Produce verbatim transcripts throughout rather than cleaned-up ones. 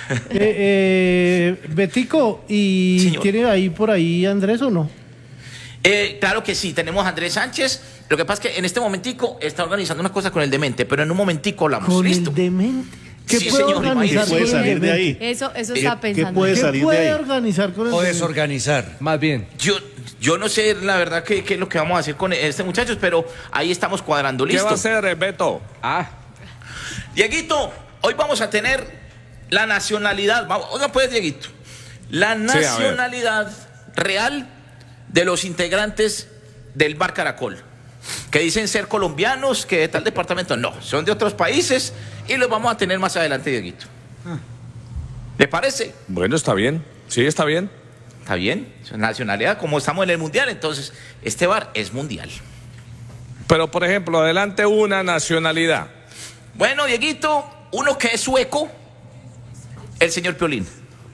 eh, eh, Betico, ¿y Señor. tiene ahí por ahí Andrés o no? Eh, claro que sí, tenemos a Andrés Sánchez. Lo que pasa es que en este momentico está organizando unas cosas con el demente, pero en un momentico hablamos. Con ¿Listo? el demente. ¿Qué Sí, puede señor, organizar imagínese. con puede el salir de demente? ahí? Eso, eso ¿Qué- estaba qué pensando. puede ¿Qué salir de puede ahí? organizar con el O demente? desorganizar, más bien. Yo, yo no sé la verdad qué, qué es lo que vamos a hacer con este muchachos, pero ahí estamos cuadrando. ¿Qué ¿Listo? va a hacer, eh, Beto? Ah, Dieguito, hoy vamos a tener la nacionalidad. Vamos, oiga pues, Dieguito. La a ver. nacionalidad real de los integrantes del Bar Caracol. Que dicen ser colombianos, que de tal departamento. No, son de otros países y los vamos a tener más adelante, Dieguito. ¿Le parece? Bueno, está bien. Sí, está bien. Está bien. Es nacionalidad, como estamos en el mundial, entonces este bar es mundial. Pero, por ejemplo, adelante una nacionalidad. Bueno, Dieguito, uno que es sueco, el señor Piolín.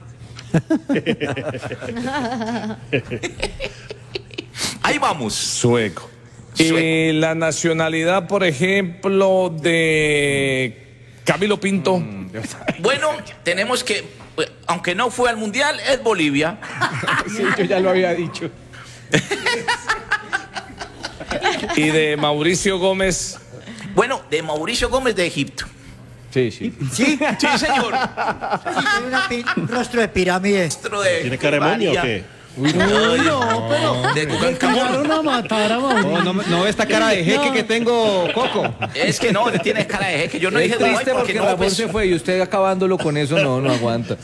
Ahí vamos. Sueco. Sueco. Y la nacionalidad, por ejemplo, de Camilo Pinto. Bueno, tenemos que, aunque no fue al mundial, es Bolivia. sí, yo ya lo había dicho. Y de Mauricio Gómez. Bueno, de Mauricio Gómez de Egipto. Sí, sí. Sí, Sí, señor. tiene una pi- un rostro de pirámide. Nuestro de ¿Tiene cara de momia o María. qué? Uy, no, pero De me Tutankamón. tiraron a matar a Mauricio. No, no, no esta cara de jeque que tengo, Coco. Es que no, le tiene cara de jeque. Yo no es dije Dubái triste porque porque no, Ramón pues, se fue y usted acabándolo con eso no, no aguanta.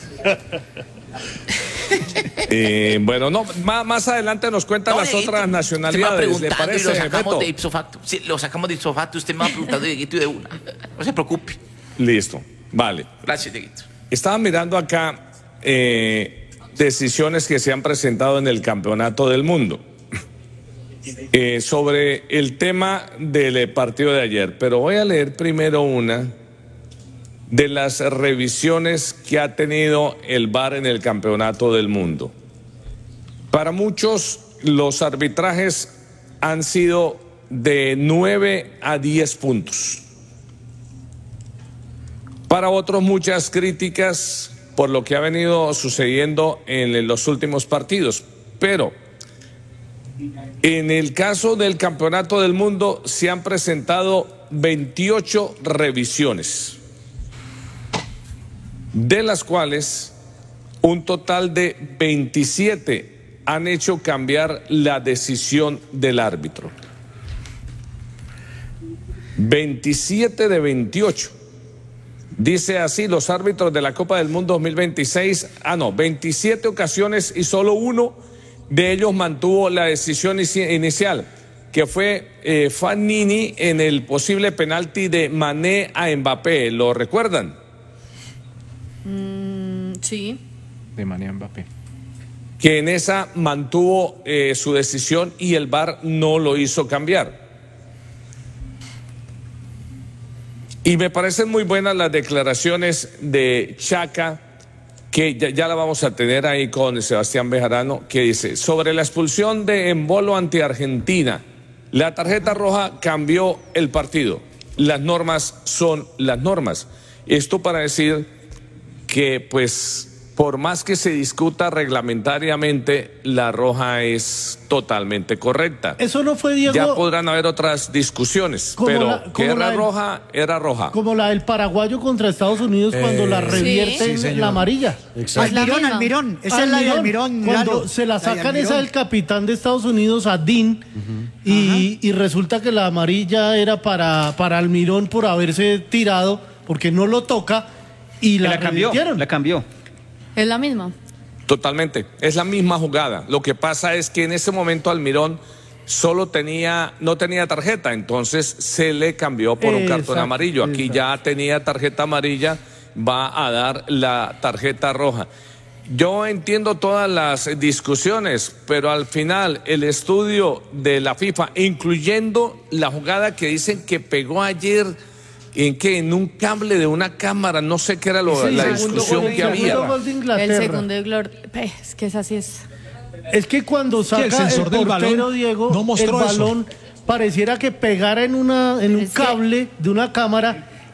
Eh, bueno, no, más, más adelante nos cuentan no, las Dieguito, otras nacionalidades. usted me ¿Le va preguntando y lo parece, sacamos Beto? de ipso facto. Sí, lo sacamos de ipso facto. Usted me va preguntando, Dieguito, y de una. No se preocupe. Listo, vale. Gracias, Dieguito. Estaba mirando acá eh, decisiones que se han presentado en el Campeonato del Mundo eh, sobre el tema del eh, partido de ayer, pero voy a leer primero una de las revisiones que ha tenido el V A R en el Campeonato del Mundo. Para muchos, los arbitrajes han sido de nueve a diez puntos. Para otros, muchas críticas por lo que ha venido sucediendo en los últimos partidos. Pero en el caso del Campeonato del Mundo se han presentado veintiocho revisiones, de las cuales un total de veintisiete han hecho cambiar la decisión del árbitro. veintisiete de veintiocho. Dice así: los árbitros de la Copa del Mundo dos mil veintiséis, ah no, veintisiete ocasiones y solo uno de ellos mantuvo la decisión inicial, que fue eh, Fanini en el posible penalti de Mané a Mbappé. ¿Lo recuerdan? Mm, sí. De Mané a Mbappé. Que en esa mantuvo eh, su decisión y el V A R no lo hizo cambiar. Y me parecen muy buenas las declaraciones de Chaca, que ya, ya la vamos a tener ahí con Sebastián Bejarano, que dice: sobre la expulsión de Embolo ante Argentina, la tarjeta roja cambió el partido. Las normas son las normas. Esto para decir que, pues, por más que se discuta reglamentariamente, la roja es totalmente correcta. Eso no fue, Diego, Ya podrán haber otras discusiones, Como pero la- que como era la del- roja, era roja. como la del paraguayo contra Estados Unidos cuando la revierten sí, señor. la amarilla. Pues la Almirón, misma. Almirón. Esa es la de Almirón. Cuando Lalo. se la La de sacan esa Almirón. del capitán de Estados Unidos, a Dean, y, y resulta que la amarilla era para, para Almirón por haberse tirado, porque no lo toca, y la, La cambió, revirtieron. la cambió. Es la misma. Totalmente, es la misma jugada. Lo que pasa es que en ese momento Almirón solo tenía, no tenía tarjeta, entonces se le cambió por un cartón Exacto, amarillo. Aquí exacto. ya tenía tarjeta amarilla, va a dar la tarjeta roja. Yo entiendo todas las discusiones, pero al final el estudio de la FIFA, incluyendo la jugada que dicen que pegó ayer, en que en un cable de una cámara, no sé qué era lo, Es el la segundo discusión gol- el que había. segundo gol de El Inglaterra. segundo de Glor... Pe, Es que es así es. Es que cuando saca el sensor el del portero, balón Diego, no mostró el eso. balón pareciera que pegara en una en un Es que- cable de una cámara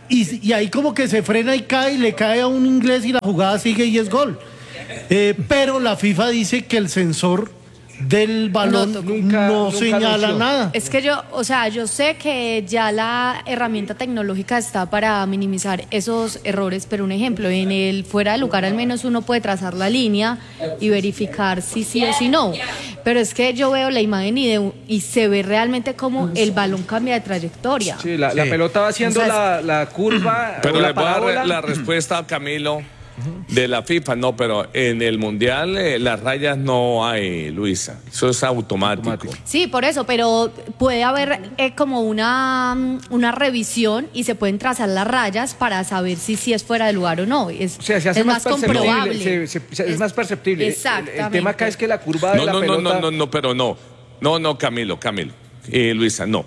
y, y ahí como que se frena y cae y le cae a un inglés y la jugada sigue y es gol. Eh, pero la FIFA dice que el sensor del balón No no, tocó. Nunca- nunca señala anunció. nada. Es que yo, o sea, yo sé que ya la herramienta tecnológica está para minimizar esos errores, pero un ejemplo, en el fuera de lugar al menos uno puede trazar la línea y verificar si sí o si no. Pero es que yo veo la imagen y, de, y se ve realmente como el balón cambia de trayectoria. Sí, la, la Sí. pelota va haciendo O sea, la, la curva. Pero o la le voy a dar parábola. la respuesta a Camilo de la FIFA. No, pero en el Mundial eh, las rayas no hay, Luisa. Eso es automático. Automático. Sí, por eso, pero puede haber eh, como una, mm, una revisión y se pueden trazar las rayas para saber si, si es fuera de lugar o no. Es, O sea, se hace es más, perceptible, comprobable. se- se- se- es, más perceptible. El- Exactamente. El, tema acá es que la curva de No, la no, no, pelota... no, no, no, pero no. No, no, Camilo, Camilo. Eh, Luisa, no.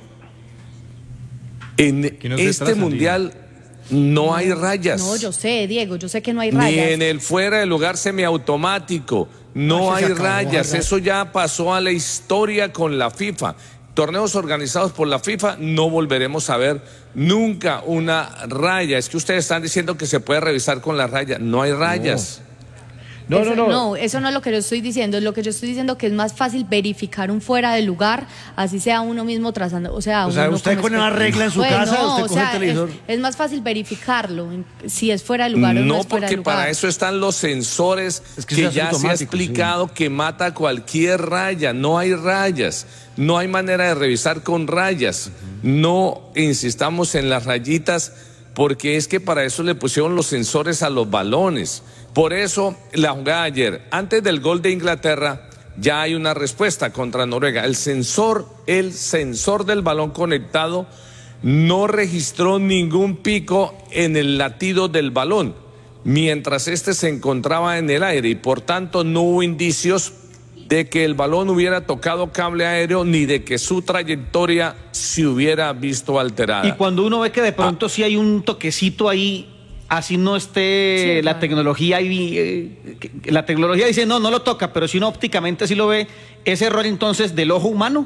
En no se este traza, Mundial no hay rayas. No, yo sé, Diego, yo sé que no hay Ni rayas. en el fuera de lugar semiautomático. No Ah, hay se acabó, rayas. ¿verdad? Eso ya pasó a la historia con la FIFA. Torneos organizados por la FIFA no volveremos a ver nunca una raya. Es que ustedes están diciendo que se puede revisar con la raya. No hay rayas. No, Eso- no, no. No, eso no es lo que yo estoy diciendo. Es lo que yo estoy diciendo que es más fácil verificar un fuera de lugar, así sea uno mismo trazando. O sea, O sea, uno usted como con una espe- regla en su Pues casa, no, usted o coge el sea, televisor. Es, es más fácil verificarlo, en- si es fuera de lugar o no No, es fuera porque de lugar. para eso están los sensores Es que que, se hace ya se ha automático, explicado que mata cualquier raya. No hay rayas. No hay manera de revisar con rayas. No insistamos en las rayitas porque es que para eso le pusieron los sensores a los balones. Por eso la jugada de ayer, antes del gol de Inglaterra, ya hay una respuesta contra Noruega. El sensor, el sensor del balón conectado no registró ningún pico en el latido del balón, mientras este se encontraba en el aire y por tanto no hubo indicios de que el balón hubiera tocado cable aéreo ni de que su trayectoria se hubiera visto alterada. Y cuando uno ve que de pronto sí hay un toquecito ahí, así no esté Sí, la claro. tecnología ahí, eh, que- que la tecnología dice no, no lo toca, pero si uno ópticamente sí lo ve, ese error entonces del ojo humano.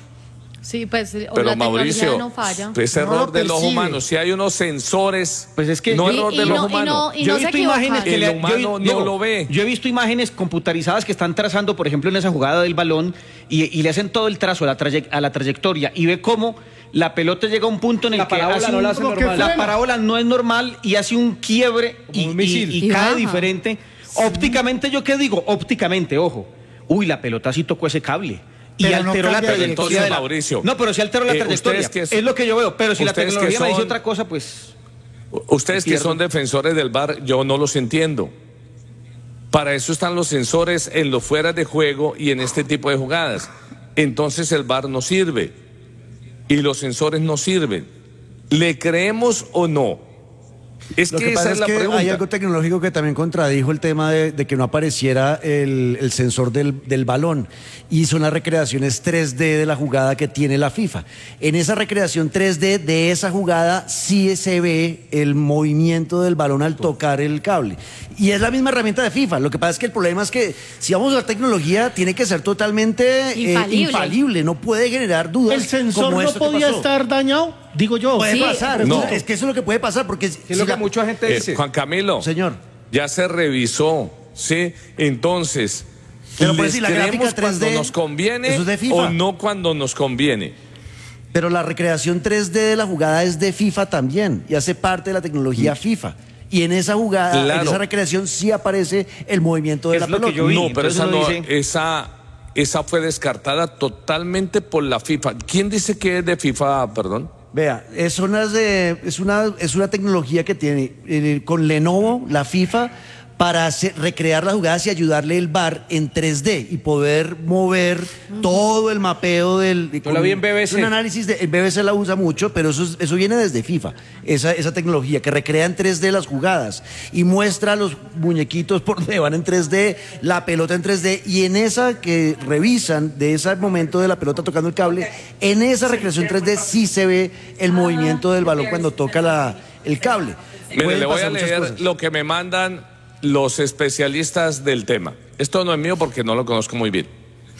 Sí, pues o Pero la Mauricio, tecnología no falla. es No error lo del ojo percibe. humano. Si hay unos sensores, Pues es que no yo- error Y- del y ojo no- y humano. no- y yo no he se visto imágenes equivocan. que El le- yo he- humano no Diego, lo ve. Yo he visto imágenes computarizadas que están trazando, por ejemplo, en esa jugada del balón y, y le hacen todo el trazo a la, traye- a la trayectoria y ve cómo la pelota llega a un punto en el La que parábola hace no un- la hace como que normal. la frena. parábola no es normal y hace un quiebre y, un misil. y- y Y cae baja. diferente. Ópticamente, ¿yo qué digo? Ópticamente, ojo. Uy, la pelota sí tocó ese cable. Y Pero no alteró la cambia de trayectoria dirección. de la... Mauricio, No, pero sí alteró la eh, trayectoria. ustedes que- es lo que yo veo. Pero si la ustedes que tecnología me dice son- otra cosa, pues... Ustedes que Pierdo. son defensores del V A R, yo no los entiendo. Para eso están los sensores en los fueras de juego y en este tipo de jugadas. Entonces el V A R no sirve y los sensores no sirven. ¿Le creemos o no? Es Lo que, que esa pasa es es la que pregunta. hay algo tecnológico que también contradijo el tema de, de que no apareciera el, el sensor del, del balón, y son las recreaciones tres D de la jugada que tiene la FIFA. En esa recreación tres D de esa jugada sí se ve el movimiento del balón al tocar el cable. Y es la misma herramienta de FIFA. Lo que pasa es que el problema es que si vamos a usar tecnología tiene que ser totalmente eh, Infalible. infalible, no puede generar dudas. El sensor como no esto que podía pasó. estar dañado, digo yo. Puede Sí. pasar, No. es que eso es lo que puede pasar, porque si Es lo que la- mucha gente Eh, dice. Juan Camilo, Señor. ya se revisó, ¿sí? Entonces, Pero pues ¿les si la gráfica creemos tres D, cuando nos conviene eso es de FIFA. o no cuando nos conviene? Pero la recreación tres D de la jugada es de FIFA también y hace parte de la tecnología FIFA. Y en esa jugada, en Claro. esa recreación sí aparece el movimiento de Es la lo que pelota. yo vi. No, pero entonces esa, uno no, dice- esa, esa fue descartada totalmente por la FIFA. ¿Quién dice que es de FIFA, perdón? Vea, es una, de- es una, es una tecnología que tiene eh, con Lenovo, la FIFA, para hacer- recrear las jugadas y ayudarle el V A R en tres D y poder mover todo el mapeo del... Yo la vi en B B C. Es un análisis, de, el B B C la usa mucho, pero eso, es- eso viene desde FIFA, esa, esa tecnología que recrea en tres D las jugadas y muestra los muñequitos por donde van en tres D, la pelota en tres D, y en esa que revisan de ese momento de la pelota tocando el cable, en esa recreación tres D sí se ve el movimiento del balón cuando toca la, el cable. Mire, Pueden le voy a pasar muchas leer cosas. lo que me mandan los especialistas del tema. Esto no es mío porque no lo conozco muy bien.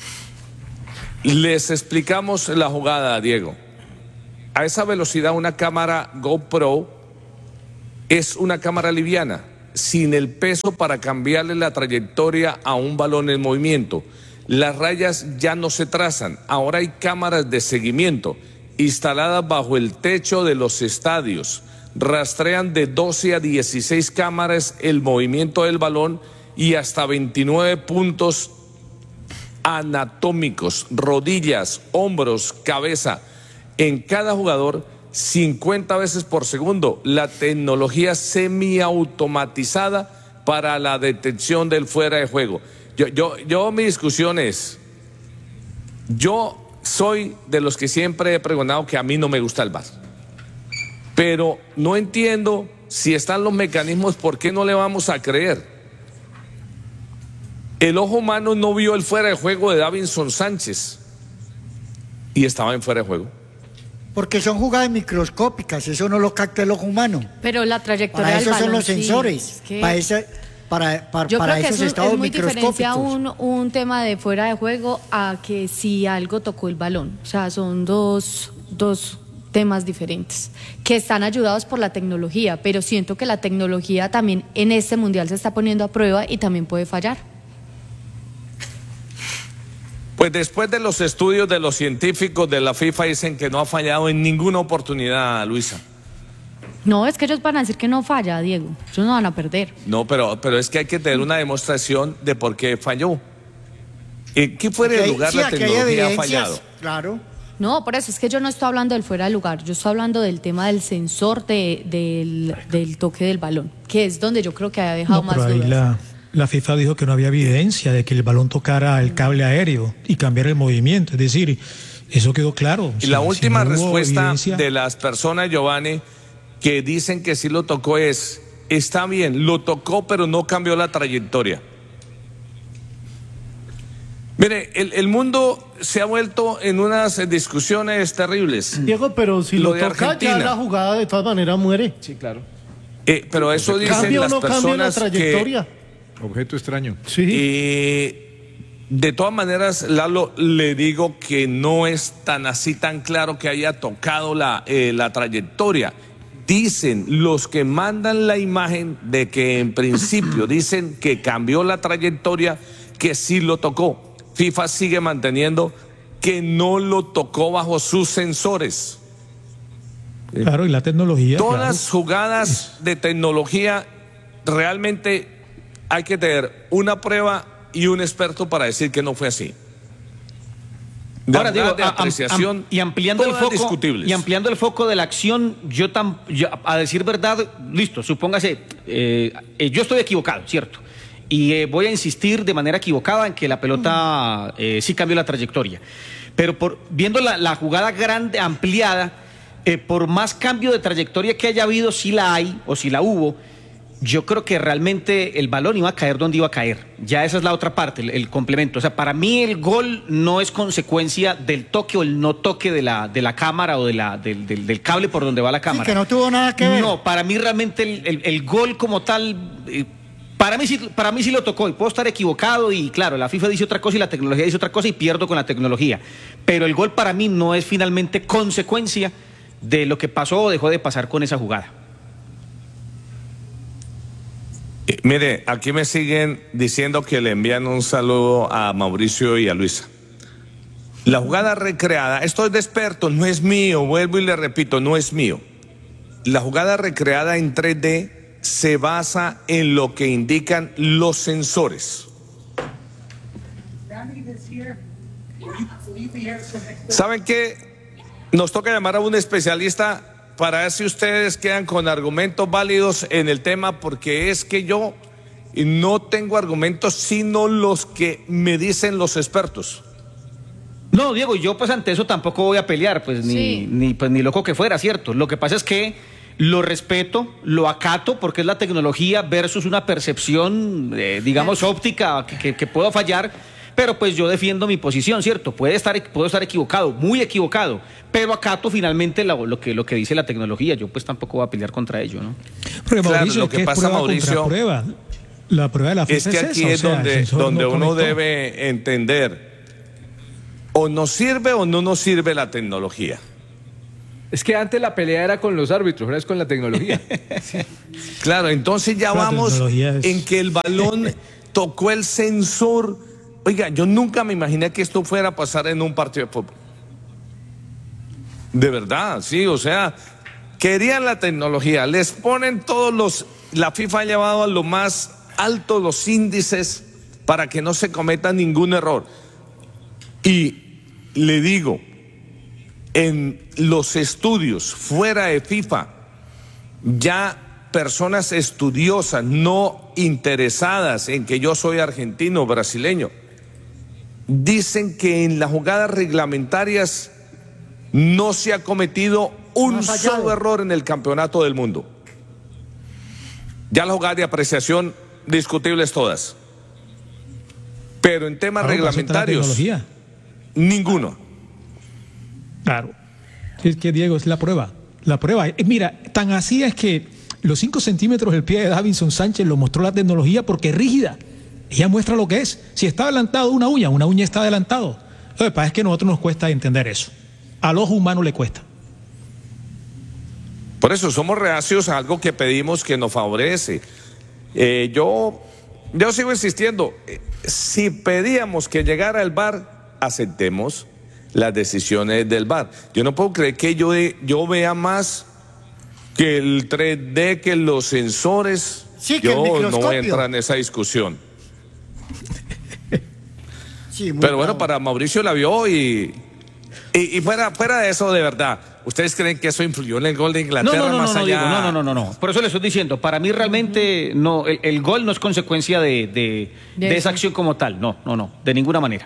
Les explicamos la jugada, Diego. A esa velocidad una cámara GoPro es una cámara liviana, sin el peso para cambiarle la trayectoria a un balón en movimiento. Las rayas ya no se trazan, ahora hay cámaras de seguimiento instaladas bajo el techo de los estadios. Rastrean de doce a dieciséis cámaras el movimiento del balón y hasta veintinueve puntos anatómicos, rodillas, hombros, cabeza, en cada jugador cincuenta veces por segundo. La tecnología semiautomatizada para la detección del fuera de juego. Yo, yo, yo mi discusión es, yo soy de los que siempre he pregonado que a mí no me gusta el V A R, pero no entiendo si están los mecanismos, ¿por qué no le vamos a creer? El ojo humano no vio el fuera de juego de Davinson Sánchez y estaba en fuera de juego. Porque son jugadas microscópicas, eso no lo capta el ojo humano. Pero la trayectoria Para del eso balón, son los sí, sensores, es que para, esa, para, para, yo para creo que esos eso estados es muy diferente a microscópicos. un, un tema de fuera de juego a que si algo tocó el balón. O sea, son dos, dos temas diferentes que están ayudados por la tecnología, pero siento que la tecnología también en este mundial se está poniendo a prueba y también puede fallar. Pues después de los estudios de los científicos de la FIFA dicen que no ha fallado en ninguna oportunidad, Luisa. No, es que ellos van a decir que no falla, Diego. Ellos no van a perder. No, pero, pero es que hay que tener una demostración de por qué falló. ¿En qué fuera de lugar Sí, la aquí hay tecnología ha evidencias, fallado? Claro. No, por eso es que yo no estoy hablando del fuera de lugar, yo estoy hablando del tema del sensor de, del, del toque del balón, que es donde yo creo que ha dejado No, más pero ahí dudas. la, la FIFA dijo que no había evidencia de que el balón tocara el cable aéreo y cambiara el movimiento, es decir, eso quedó claro. Y Si- la si última no hubo respuesta evidencia- de las personas, Giovanni, que dicen que sí lo tocó es, está bien, lo tocó pero no cambió la trayectoria. Mire, el, el mundo se ha vuelto en unas discusiones terribles. Diego, pero si Lo lo, de toca, Argentina. ya la jugada de todas maneras muere. Sí, claro. Eh, pero eso dicen ¿Cambia o las no cambia la personas que... trayectoria? Objeto extraño. Sí. Eh, de todas maneras, Lalo, le digo que no es tan así tan claro que haya tocado la, eh, la trayectoria. Dicen los que mandan la imagen de que en principio dicen que cambió la trayectoria, que sí lo tocó. FIFA sigue manteniendo que no lo tocó bajo sus sensores. Claro, y la tecnología. Todas claro. jugadas de tecnología, realmente hay que tener una prueba y un experto para decir que no fue así. De Ahora verdad, digo, de a- am- apreciación, am- y ampliando el todas foco discutibles. y ampliando el foco de la acción, yo tan yo, a decir verdad, listo, supóngase, eh, eh, yo estoy equivocado, cierto, y eh, voy a insistir de manera equivocada en que la pelota eh, sí cambió la trayectoria, pero por viendo la, la jugada grande ampliada, eh, por más cambio de trayectoria que haya habido, si la hay o si la hubo. Yo creo que realmente el balón iba a caer donde iba a caer. Ya esa es la otra parte, el, el complemento. O sea, para mí el gol no es consecuencia del toque o el no toque de la, de la cámara o de la, del, del, del cable por donde va la cámara. Sí, que no tuvo nada que ver. No, para mí realmente el, el, el gol como tal, eh, para mí, sí, para mí sí lo tocó y puedo estar equivocado y claro, la FIFA dice otra cosa y la tecnología dice otra cosa y pierdo con la tecnología. Pero el gol para mí no es finalmente consecuencia de lo que pasó o dejó de pasar con esa jugada. Eh, Mire, aquí me siguen diciendo que le envían un saludo a Mauricio y a Luisa. La jugada recreada, esto es de expertos, no es mío, vuelvo y le repito, no es mío. La jugada recreada en tres D se basa en lo que indican los sensores. ¿Saben qué? Nos toca llamar a un especialista para ver si ustedes quedan con argumentos válidos en el tema, porque es que yo no tengo argumentos sino los que me dicen los expertos. No, Diego, yo pues ante eso tampoco voy a pelear, pues ni, Sí. ni, pues, ni loco que fuera, ¿cierto? Lo que pasa es que lo respeto, lo acato, porque es la tecnología versus una percepción, eh, digamos, óptica, que, que, que puedo fallar, pero pues yo defiendo mi posición, ¿cierto? Puede estar, puedo estar equivocado, muy equivocado, pero acato finalmente lo, lo, que, lo que dice la tecnología, yo pues tampoco voy a pelear contra ello, ¿no? Porque Claro, Mauricio, lo es que que es pasa, prueba Mauricio, contra prueba. La prueba de la FIFA Es que aquí esa, es o sea, el donde, sensor donde no uno conectó. debe entender, o nos sirve o no nos sirve la tecnología. Es que antes la pelea era con los árbitros, ahora es con la tecnología. Sí. Claro, entonces ya La vamos es... en que el balón tocó el sensor. Oiga, yo nunca me imaginé que esto fuera a pasar en un partido de fútbol. De verdad, sí, o sea, querían la tecnología, les ponen todos los... La FIFA ha llevado a lo más alto los índices para que no se cometa ningún error. Y le digo, en los estudios fuera de FIFA, ya personas estudiosas, no interesadas en que yo soy argentino o brasileño, dicen que en las jugadas reglamentarias no se ha cometido un solo error en el campeonato del mundo. Ya las jugadas de apreciación discutibles todas. Pero en temas Claro, reglamentarios, ninguno. Claro. Es que, Diego, es la prueba. La prueba. Eh, Mira, tan así es que los cinco centímetros del pie de Davinson Sánchez lo mostró la tecnología porque es rígida. Ella muestra lo que es. Si está adelantado una uña, una uña está adelantado. Lo que pasa es que a nosotros nos cuesta entender eso. Al ojo humano le cuesta. Por eso somos reacios a algo que pedimos que nos favorece. Eh, yo, yo sigo insistiendo. Eh, si pedíamos que llegara el V A R, aceptemos las decisiones del V A R. Yo no puedo creer que yo, yo vea más que el tres D, que los sensores. Sí, que yo el no voy a microscopio. entrar en esa discusión. Sí, muy Pero bueno, bravo. para Mauricio la vio y, y, y fuera, fuera de eso, de verdad, ¿ustedes creen que eso influyó en el gol de No, Inglaterra no, no, más no, no, allá? Diego, no, no, no, no, no. Por eso le estoy diciendo, para mí realmente no, el, el gol no es consecuencia de, de, De de esa eso. acción como tal. No, no, no, de ninguna manera.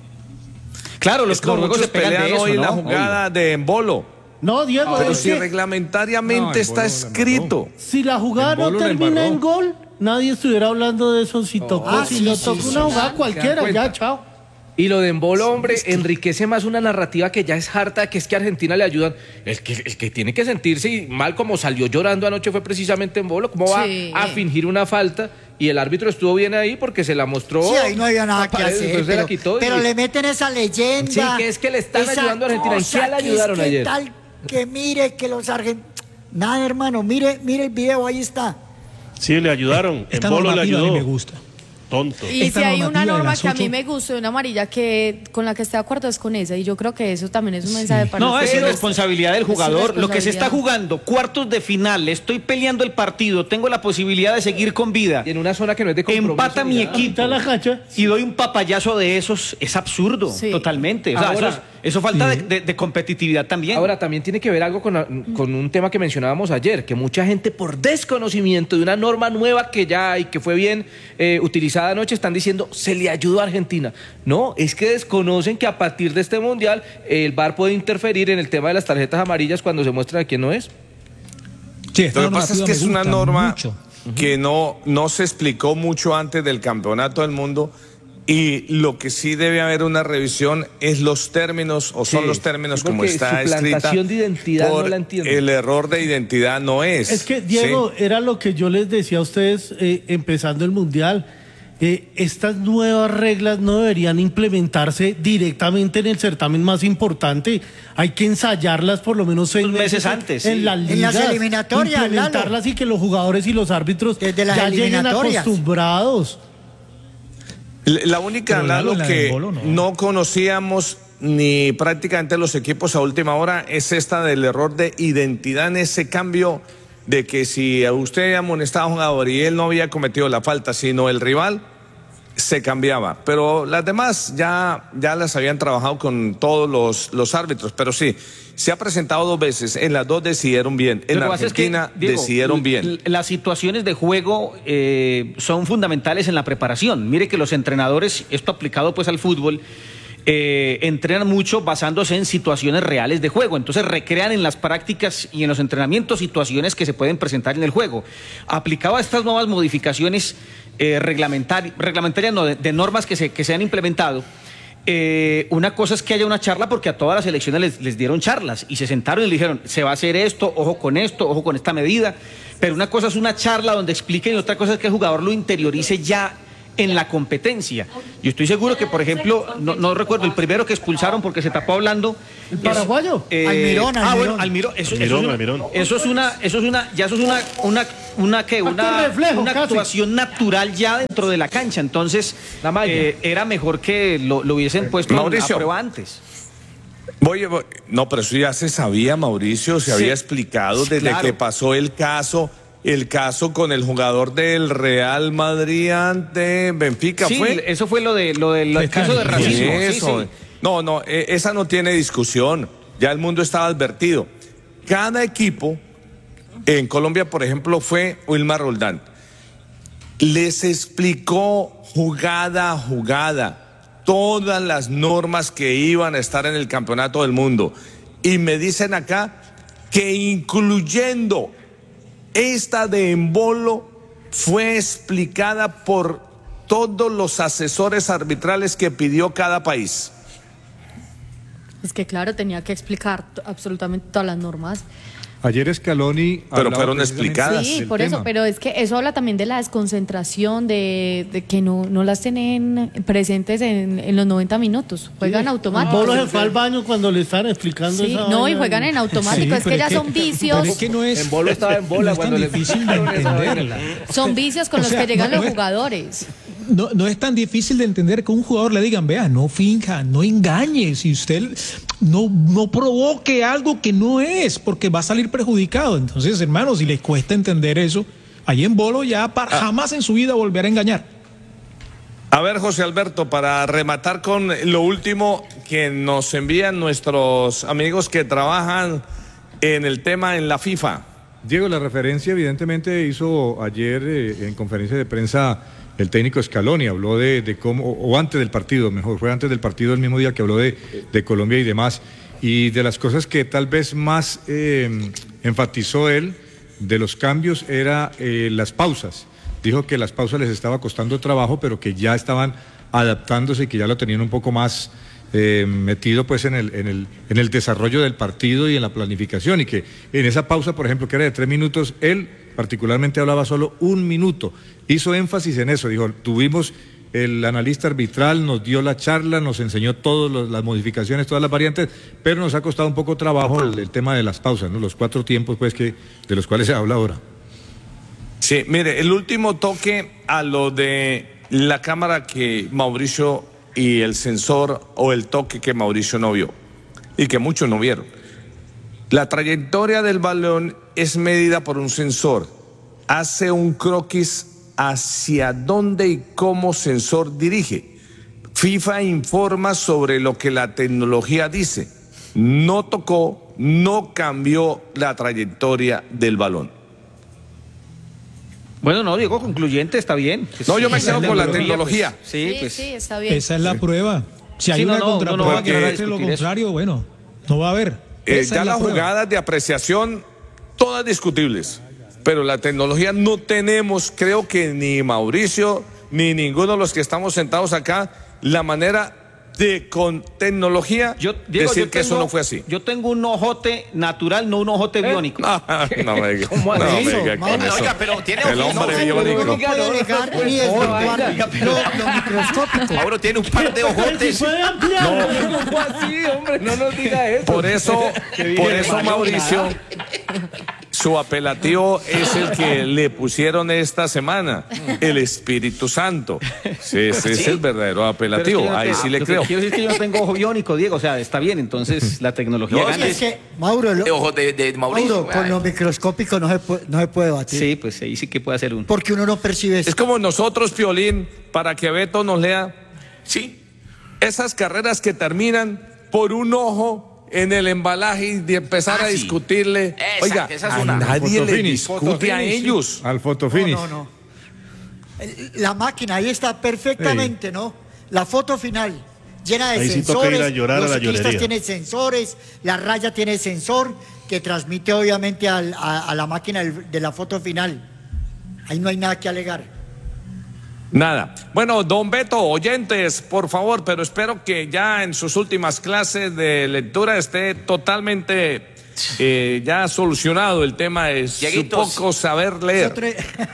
Claro, los Es como juegos se muchos pegan de pelean eso, hoy ¿no? la jugada de Embolo. No, Diego, Pero es si que reglamentariamente está escrito. si la jugada El no bolo le termina embarró. en gol, nadie estuviera hablando de eso. Si tocó, Ah, si sí, no sí, tocó sí, una sí. jugada ¿Se cualquiera, dan ya, cuenta? chao. Y lo de Embolo, hombre, enriquece más una narrativa que ya es harta, que es que a Argentina le ayudan. El que, el que tiene que sentirse mal como salió llorando anoche fue precisamente Embolo. ¿Cómo va Sí. a fingir una falta? Y el árbitro estuvo bien ahí porque se la mostró. Sí, ahí no había nada a que Paredes, hacer. después se la Pero, quitó y- pero le meten esa leyenda. Sí, que es que le están esa ayudando a Argentina. ¿En qué cosa le que es ayudaron que ayer? tal que mire que los argentinos. Nada, hermano, mire, mire el video, ahí está. Sí, le ayudaron. Esta Embolo le normativa a mí ayudó. me gusta. Tonto. Y Esta si hay una normativa de norma las que a mí ocho- me gusta, una amarilla que con la que estoy de acuerdo es con esa, y yo creo que eso también es un mensaje para No, es ustedes. irresponsabilidad del Es jugador. Lo que se está irresponsabilidad. jugando, cuartos de final, estoy peleando el partido, tengo la posibilidad de seguir con vida. Y en una zona que no es de compromiso. Empata mi ni nada. equipo Quita la cancha. y doy un papayazo de esos, es absurdo, Sí. totalmente. O sea, Ahora- eso, es- eso falta de, de- de competitividad también. Ahora, también tiene que ver algo con, con un tema que mencionábamos ayer, que mucha gente por desconocimiento de una norma nueva que ya hay, que fue bien eh, utilizada anoche, están diciendo, se le ayudó a Argentina. No, es que desconocen que a partir de este Mundial el V A R puede interferir en el tema de las tarjetas amarillas cuando se muestra a quién no es. Sí, esta Lo que pasa es normativa que me es una gusta norma mucho. que no, no se explicó mucho antes del campeonato del mundo, y lo que sí debe haber una revisión es los términos, o son Sí, los términos sí, como porque está escrita. suplantación de identidad por no la entiendo. El error de identidad no es. Es que, Diego, ¿sí? era lo que yo les decía a ustedes eh, empezando el Mundial. Eh, estas nuevas reglas no deberían implementarse directamente en el certamen más importante. Hay que ensayarlas por lo menos seis Unos meses en- antes, en sí. las En las ligas, eliminatorias, implementarlas y que los jugadores y los árbitros Desde las ya lleguen eliminatorias. acostumbrados. La la única, Pero Lalo, Lalo, en la de que Embolo, no. no conocíamos ni prácticamente los equipos a última hora es esta del error de identidad, en ese cambio de que si a usted amonestaba a un jugador y él no había cometido la falta, sino el rival, se cambiaba. Pero las demás ya, ya las habían trabajado con todos los, los árbitros. Pero sí, se ha presentado dos veces. En las dos decidieron bien. En Lo que pasa es que, Argentina Diego, decidieron l- bien. l- Las situaciones de juego eh, son fundamentales en la preparación. Mire que los entrenadores, esto aplicado pues al fútbol, eh, entrenan mucho basándose en situaciones reales de juego. Entonces recrean en las prácticas y en los entrenamientos situaciones que se pueden presentar en el juego. Aplicado a estas nuevas modificaciones eh, reglamentari- reglamentarias, no, de, de normas que se, que se han implementado, Eh, una cosa es que haya una charla, porque a todas las elecciones les, les dieron charlas y se sentaron y le dijeron, se va a hacer esto, ojo con esto, ojo con esta medida, pero una cosa es una charla donde expliquen y otra cosa es que el jugador lo interiorice ya en la competencia. Yo estoy seguro que, por ejemplo, no, no recuerdo, el primero que expulsaron porque se tapó hablando. ¿El paraguayo? Eh, Almirón, Ah, Almirón. bueno, Almirón. Eso, Almirón, eso es una, Almirón. eso es una, eso es una, ya eso es una, una, una, ¿qué? Acto Una, reflejo, una casi. actuación natural ya dentro de la cancha. Entonces, eh, era mejor que lo, lo hubiesen puesto Mauricio. a prueba antes. Voy, voy- no, pero eso ya se sabía, Mauricio, se Sí. había explicado desde Claro. que pasó el caso, el caso con el jugador del Real Madrid ante Benfica, Sí, ¿fue? eso fue lo de lo del Fue caso de tan- racismo. Sí, Eso. sí. No, no, eh, esa no tiene discusión. Ya el mundo estaba advertido. Cada equipo, en Colombia, por ejemplo, fue Wilmar Roldán. Les explicó jugada a jugada todas las normas que iban a estar en el campeonato del mundo. Y me dicen acá que incluyendo esta de Embolo fue explicada por todos los asesores arbitrales que pidió cada país. Es que claro, tenía que explicar t- absolutamente todas las normas. Ayer Scaloni Pero hablaba fueron precisamente explicadas. Sí, del por eso, tema. pero es que eso habla también de la desconcentración, de, de que no, no las tienen presentes en, en los noventa minutos. Juegan automático. Bolo se fue al baño cuando le estaban explicando Sí, esa no, y vaina. juegan en automático. Sí, es que pero ya es son que- vicios. pero es que no es, En Bolo estaba en bola no es tan cuando le difícil de explicaron esa vaina. entenderla. Son vicios con O los sea, que llegan no- los no es- jugadores. No, no es tan difícil de entender que un jugador le digan, vea, no finja, no engañe, si usted no, no provoque algo que no es, porque va a salir perjudicado. Entonces, hermanos, si les cuesta entender eso, ahí en Bolo ya para, jamás en su vida volverá a engañar. A ver, José Alberto, para rematar con lo último que nos envían nuestros amigos que trabajan en el tema en la FIFA. Diego, la referencia evidentemente hizo ayer eh, en conferencia de prensa el técnico Scaloni, habló de, de cómo, o o antes del partido, mejor, fue antes del partido el mismo día que habló de, de Colombia y demás, y de las cosas que tal vez más eh, enfatizó él de los cambios era eh, las pausas. Dijo que las pausas les estaba costando trabajo, pero que ya estaban adaptándose y que ya lo tenían un poco más eh, metido pues en el, en, el, en el desarrollo del partido y en la planificación, y que en esa pausa, por ejemplo, que era de tres minutos, él particularmente hablaba solo un minuto, hizo énfasis en eso, dijo, tuvimos el analista arbitral, nos dio la charla, nos enseñó todas las modificaciones, todas las variantes, pero nos ha costado un poco trabajo el, el tema de las pausas, ¿no? Los cuatro tiempos pues que de los cuales se habla ahora. Sí, mire, el último toque a lo de la cámara que Mauricio y el sensor o el toque que Mauricio no vio y que muchos no vieron. La trayectoria del balón es medida por un sensor. Hace un croquis hacia dónde y cómo sensor dirige. FIFA informa sobre lo que la tecnología dice. No tocó, no cambió la trayectoria del balón. Bueno, no, Diego, concluyente, está bien. No, yo me Esa quedo es con la pues. tecnología. Sí, Sí, pues. sí, está bien. Esa es la prueba. Si hay Sí, no, una no, no, no contraprueba va a que llegar a demuestre lo discutir eso. contrario, bueno, no va a haber. Eh, Esa ya es la las prueba. jugadas de apreciación, todas discutibles, pero la tecnología no tenemos, creo que ni Mauricio, ni ninguno de los que estamos sentados acá, la manera de con tecnología Yo, Diego, decir yo que eso tengo- no fue así. Yo tengo un ojote natural, no un ojote biónico. Ah, no me diga, ¿Cómo no hace me eso, diga con Mauro? eso. Oiga, pero tiene El ojitos. hombre Uno biónico. no puede negar ni desvirtuar lo, lo microscópico. Mauro tiene un par de ojotes. Puede ampliar. ¿Cómo así, hombre? No nos diga eso. Por eso, por eso Mauricio, su apelativo es el que le pusieron esta semana, el Espíritu Santo. Sí, ese es el verdadero Pero es que yo apelativo, no ahí te- sí le lo que creo. Quiero decir que yo no tengo ojo biónico, Diego, o sea, está bien, entonces la tecnología No, gana. Es que, Mauro, lo- De ojos de, de Mauricio. Mauro, con lo microscópico no se puede, no se puede batir. Sí, pues ahí sí que puede hacer un... Porque uno no percibe eso. Es como nosotros, Piolín, para que Beto nos lea, Sí. esas carreras que terminan por un ojo en el embalaje y de empezar Ah, a sí. discutirle. Esa, Oiga, esa es a una. nadie le Fotofinish. discute a ellos. Al fotofinish. No, no, no. El- La máquina ahí está perfectamente, ¿no? La foto final, llena de Ahí sí toca sensores. ir a llorar a los la ciclistas llorería. tienen sensores, la raya tiene sensor que transmite obviamente al- a, a la máquina del- de la foto final. Ahí no hay nada que alegar. Nada. Bueno, don Beto, oyentes, por favor, pero espero que ya en sus últimas clases de lectura esté totalmente eh, ya solucionado el tema de su Dieguitos. poco saber leer. Nosotros-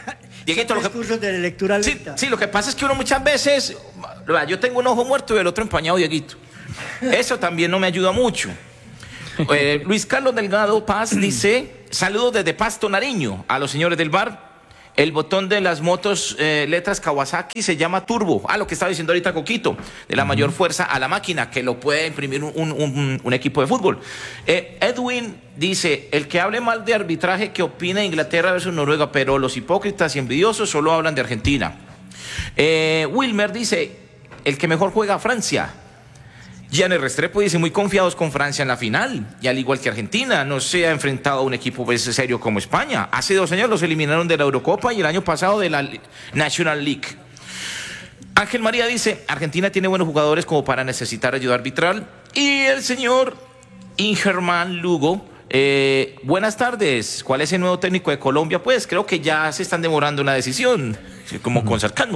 Dieguito, lo que, cursos de lectura sí, lenta. sí, lo que pasa es que uno muchas veces, yo tengo un ojo muerto y el otro empañado, Dieguito. Eso también no me ayuda mucho. Eh, Luis Carlos Delgado Paz dice, saludos desde Pasto, Nariño, a los señores del bar. El botón de las motos, eh, letras Kawasaki, se llama turbo. Ah, lo que estaba diciendo ahorita Coquito, de la mayor fuerza a la máquina, que lo puede imprimir un, un, un, un equipo de fútbol. Eh, Edwin dice, el que hable mal de arbitraje, que opina Inglaterra versus Noruega, pero los hipócritas y envidiosos solo hablan de Argentina. Eh, Wilmer dice, el que mejor juega Francia. Gianni Restrepo dice, muy confiados con Francia en la final, y al igual que Argentina, no se ha enfrentado a un equipo pues, serio como España. Hace dos años los eliminaron de la Eurocopa y el año pasado de la National League. Ángel María dice, Argentina tiene buenos jugadores como para necesitar ayuda arbitral. Y el señor Ingerman Lugo, eh, buenas tardes, ¿cuál es el nuevo técnico de Colombia? Pues creo que ya se están demorando una decisión, como con sarcasmo.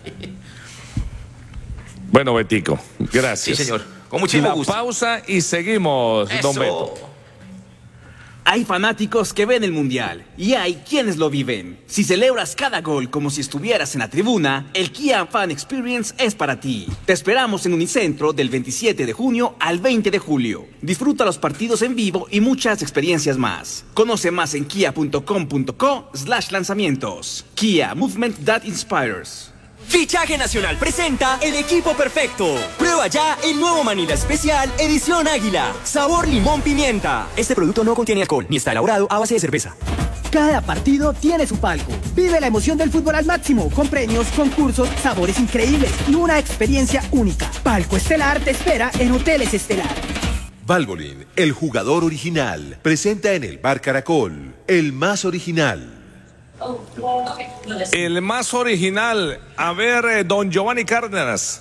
Bueno, Betico, gracias. Sí, señor. Con muchísimo La gusto. pausa y seguimos, Eso. don Beto. Hay fanáticos que ven el Mundial y hay quienes lo viven. Si celebras cada gol como si estuvieras en la tribuna, el Kia Fan Experience es para ti. Te esperamos en Unicentro del veintisiete de junio al veinte de julio. Disfruta los partidos en vivo y muchas experiencias más. Conoce más en kia punto com punto co slash lanzamientos. Kia, movement that inspires. Fichaje Nacional presenta el equipo perfecto. Prueba ya el nuevo Manila Especial Edición Águila. Sabor limón pimienta. Este producto no contiene alcohol ni está elaborado a base de cerveza. Cada partido tiene su palco. Vive la emoción del fútbol al máximo, con premios, concursos, sabores increíbles y una experiencia única. Palco Estelar te espera en Hoteles Estelar. Valvoline, el jugador original, presenta en el Bar Caracol, el más original. El más original, a ver, eh, don Giovanni Cárdenas.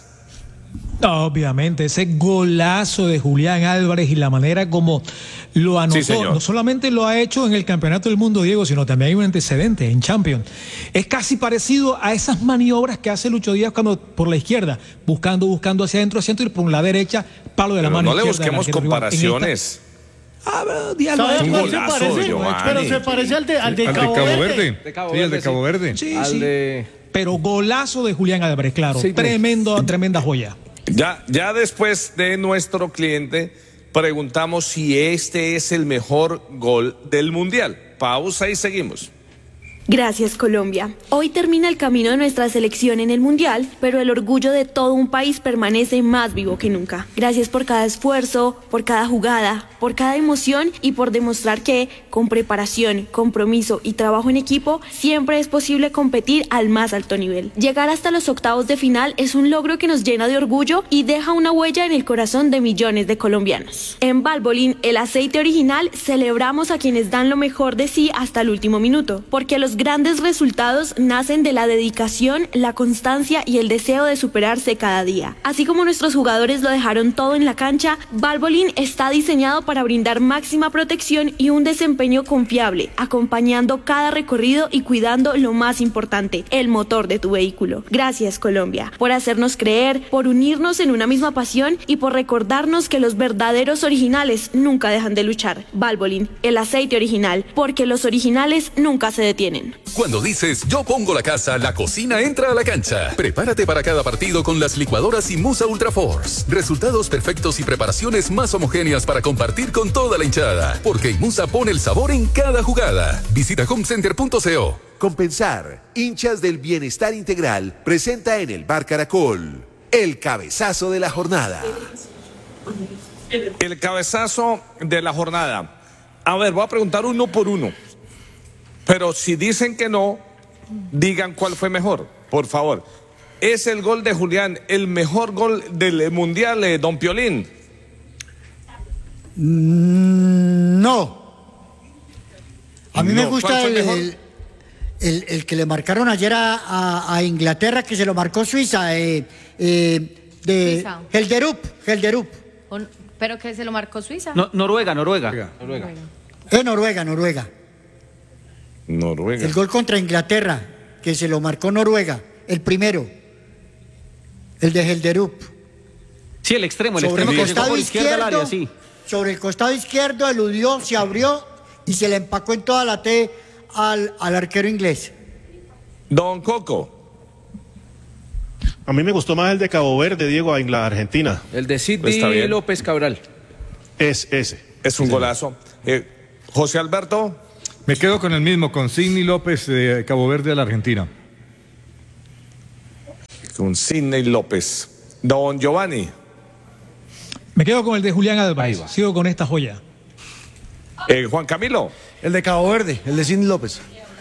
Obviamente, ese golazo de Julián Álvarez y la manera como lo anotó, Sí, señor. no solamente lo ha hecho en el Campeonato del Mundo, Diego, sino también hay un antecedente en Champions. Es casi parecido a esas maniobras que hace Lucho Díaz cuando por la izquierda, buscando, buscando hacia adentro, hacia adentro y por la derecha, palo de la Pero mano no le izquierda. del busquemos arquero rival. En esta- comparaciones. Ah, pero Díaz lo ha ¿Sabe a hecho. cuál se golazo, parece? Giovanni. Pero se parece al de, al de Al de Cabo, Cabo Verde. Verde. De Cabo Sí, el de Verde, Cabo sí. Verde. Sí, Al sí. de... Pero golazo de Julián Álvarez, claro. Sí, Tremendo, tremenda joya. Ya, ya después de nuestro cliente, preguntamos si este es el mejor gol del Mundial. Pausa y seguimos. Gracias, Colombia. Hoy termina el camino de nuestra selección en el Mundial, pero el orgullo de todo un país permanece más vivo que nunca. Gracias por cada esfuerzo, por cada jugada, por cada emoción y por demostrar que, con preparación, compromiso y trabajo en equipo, siempre es posible competir al más alto nivel. Llegar hasta los octavos de final es un logro que nos llena de orgullo y deja una huella en el corazón de millones de colombianos. En Valvoline, el aceite original, celebramos a quienes dan lo mejor de sí hasta el último minuto, porque los grandes resultados nacen de la dedicación, la constancia y el deseo de superarse cada día. Así como nuestros jugadores lo dejaron todo en la cancha, Valvoline está diseñado para brindar máxima protección y un desempeño confiable, acompañando cada recorrido y cuidando lo más importante, el motor de tu vehículo. Gracias, Colombia, por hacernos creer, por unirnos en una misma pasión y por recordarnos que los verdaderos originales nunca dejan de luchar. Valvoline, el aceite original, porque los originales nunca se detienen. Cuando dices yo pongo la casa, la cocina entra a la cancha. Prepárate para cada partido con las licuadoras Imusa Ultra Force. Resultados perfectos y preparaciones más homogéneas para compartir con toda la hinchada. Porque Imusa pone el sabor en cada jugada. Visita homecenter punto co. Compensar, hinchas del bienestar integral, presenta en el Bar Caracol, el cabezazo de la jornada. El cabezazo de la jornada. A ver, voy a preguntar uno por uno. Pero si dicen que no, digan cuál fue mejor, por favor. ¿Es el gol de Julián el mejor gol del Mundial, eh, don Piolín? Mm, no. A mí No, me gusta ¿cuál fue el, el mejor? el, el- el que le marcaron ayer a, a- a Inglaterra, que se lo marcó Suiza, eh, eh, de Suiza. Helderup, Helderup. O- Pero que se lo marcó Suiza. No, Noruega, Noruega. Noruega. Es Noruega, Noruega. Noruega. El gol contra Inglaterra, que se lo marcó Noruega, el primero. El de Helderup. Sí, el extremo, el Sobre extremo el que llegó costado por izquierda al izquierdo, área, sí. sobre el costado izquierdo, eludió, se abrió y se le empacó en toda la T al, al arquero inglés. Don Coco. A mí me gustó más el de Cabo Verde, Diego, a Inglaterra, Argentina. El de Está Sidney bien. López Cabral. Es ese. Es un golazo. Eh, José Alberto. Me quedo con el mismo, con Sidney López de Cabo Verde de la Argentina. Con Sidney López. Don Giovanni. Me quedo con el de Julián Álvarez. Sigo con esta joya. Eh, Juan Camilo. El de Cabo Verde, el de Sidney López.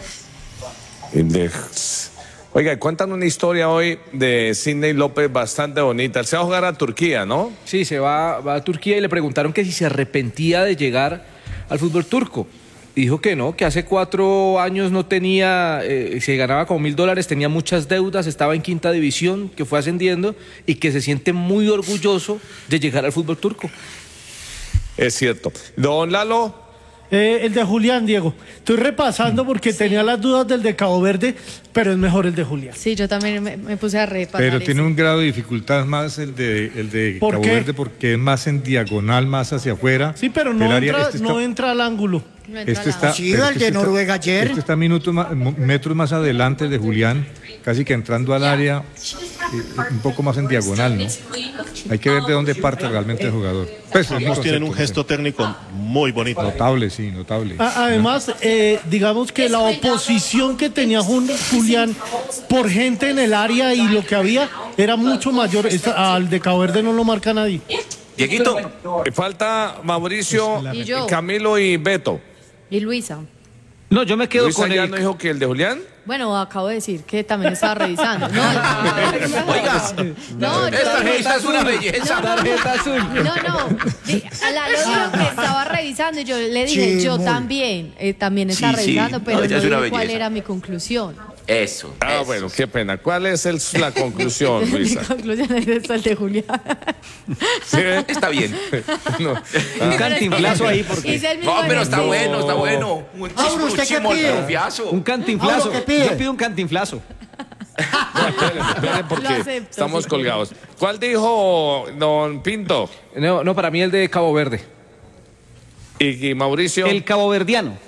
El de... Oiga, cuentan una historia hoy de Sidney López bastante bonita. Él se va a jugar a Turquía, ¿no? Sí, se va, va a Turquía y le preguntaron que si se arrepentía de llegar al fútbol turco. Y dijo que no, que hace cuatro años no tenía, eh, se ganaba como mil dólares, tenía muchas deudas, estaba en quinta división, que fue ascendiendo y que se siente muy orgulloso de llegar al fútbol turco. Es cierto. Don Lalo. Eh, el de Julián, Diego. Estoy repasando porque tenía las dudas del de Cabo Verde, pero es mejor el de Julián. Sí, yo también me, me puse a repasar. Pero ese. tiene un grado de dificultad más el de, el de ¿Por Cabo qué? Verde porque es más en diagonal, más hacia afuera. Sí, pero no, El área- entra, este está- no entra al ángulo. No entra Este al está, lado. Sí, pero el este de está- Noruega ayer. Este está minutos más, mo- metros más adelante de Julián, casi que entrando al área, eh, un poco más en diagonal, ¿no? Hay que ver de dónde parte realmente el jugador. Pues, es mi Ambos tienen un concepto, gesto técnico muy bonito. Notable, sí, notable. A- Además, eh, digamos que la oposición que tenía Jun- Julián por gente en el área y lo que había era mucho mayor. Esta- al de Cabo Verde no lo marca nadie. Dieguito. Eh, Falta Mauricio, Y yo. Camilo y Beto. Y Luisa. No, yo me quedo Luisa con ya el... no dijo que el de Julián. Bueno, acabo de decir que también estaba revisando. No, Oiga, no, yo- esta esta es una belleza. Tarjeta azul. No, no. Di- A la dijo que estaba revisando y yo le dije, Sí, yo muy. también, eh, también está Sí, sí. revisando, pero No, no, ella es una dije cuál belleza. era mi conclusión. Eso. Ah, eso. bueno, qué pena. ¿Cuál es el- la conclusión, Mi Luisa? conclusión es esta, el de Julián. ¿Sí? Está bien. No. Un cantinflazo ahí porque... Hice el mismo No, pero está ejercicio. bueno, está bueno. Un Mauro, ¿usted qué chismo pide? confiazo. Un cantinflazo. Mauro, ¿qué pide? Yo pido un cantinflazo. No, esperen, esperen, Lo porque acepto, estamos sí. colgados. ¿Cuál dijo don Pinto? No, no, para mí el de Cabo Verde. Y, y Mauricio. El caboverdiano.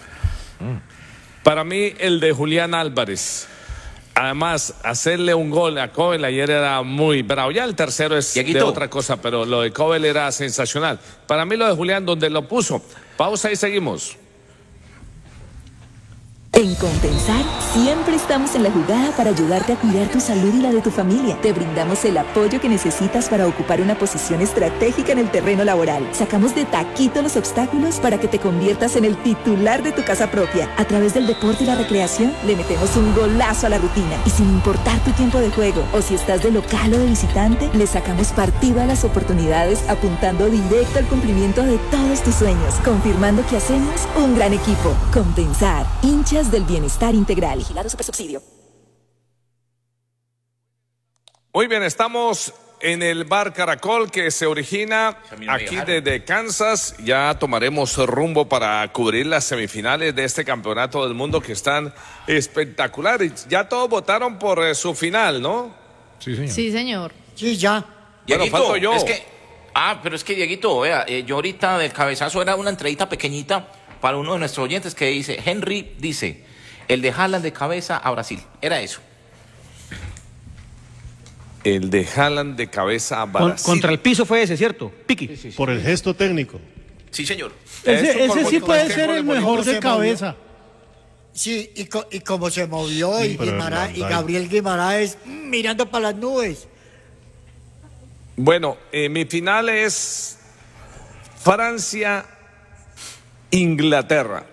Para mí, el de Julián Álvarez. Además, hacerle un gol a Cobel ayer era muy bravo. Ya el tercero es de Dieguito. otra cosa, pero lo de Cobel era sensacional. Para mí, lo de Julián, donde lo puso. Pausa y seguimos. En Compensar siempre estamos en la jugada para ayudarte a cuidar tu salud y la de tu familia. Te brindamos el apoyo que necesitas para ocupar una posición estratégica en el terreno laboral. Sacamos de taquito los obstáculos para que te conviertas en el titular de tu casa propia. A través del deporte y la recreación le metemos un golazo a la rutina. Y sin importar tu tiempo de juego o si estás de local o de visitante, le sacamos partido a las oportunidades apuntando directo al cumplimiento de todos tus sueños, confirmando que hacemos un gran equipo. Compensar, hinchas del bienestar integral. Vigilado Supersubsidio. Muy bien, estamos en el Bar Caracol que se origina aquí desde Kansas. Ya tomaremos rumbo para cubrir las semifinales de este campeonato del mundo que están espectaculares. Ya todos votaron por eh, su final, ¿no? Sí, señor. Sí, señor. Sí, ya. Bueno, Dieguito, falto yo. es que, ah, pero es que Dieguito, vea, eh, yo ahorita del cabezazo era una entradita pequeñita para uno de nuestros oyentes que dice, Henry dice, el de Haaland de cabeza a Brasil. Era eso. El de Haaland de cabeza a Con- Brasil. contra el piso fue ese, ¿cierto? Piqui. Por el gesto técnico. Sí, señor. Ese, Eso por ese sí bonito, puede es que ser por el bonito mejor se de movió. cabeza. Sí, y, co- y como se movió y, pero Guimara- y Hernán, Gabriel Guimaraes mm, mirando para las nubes. Bueno, eh, mi final es Francia-Inglaterra.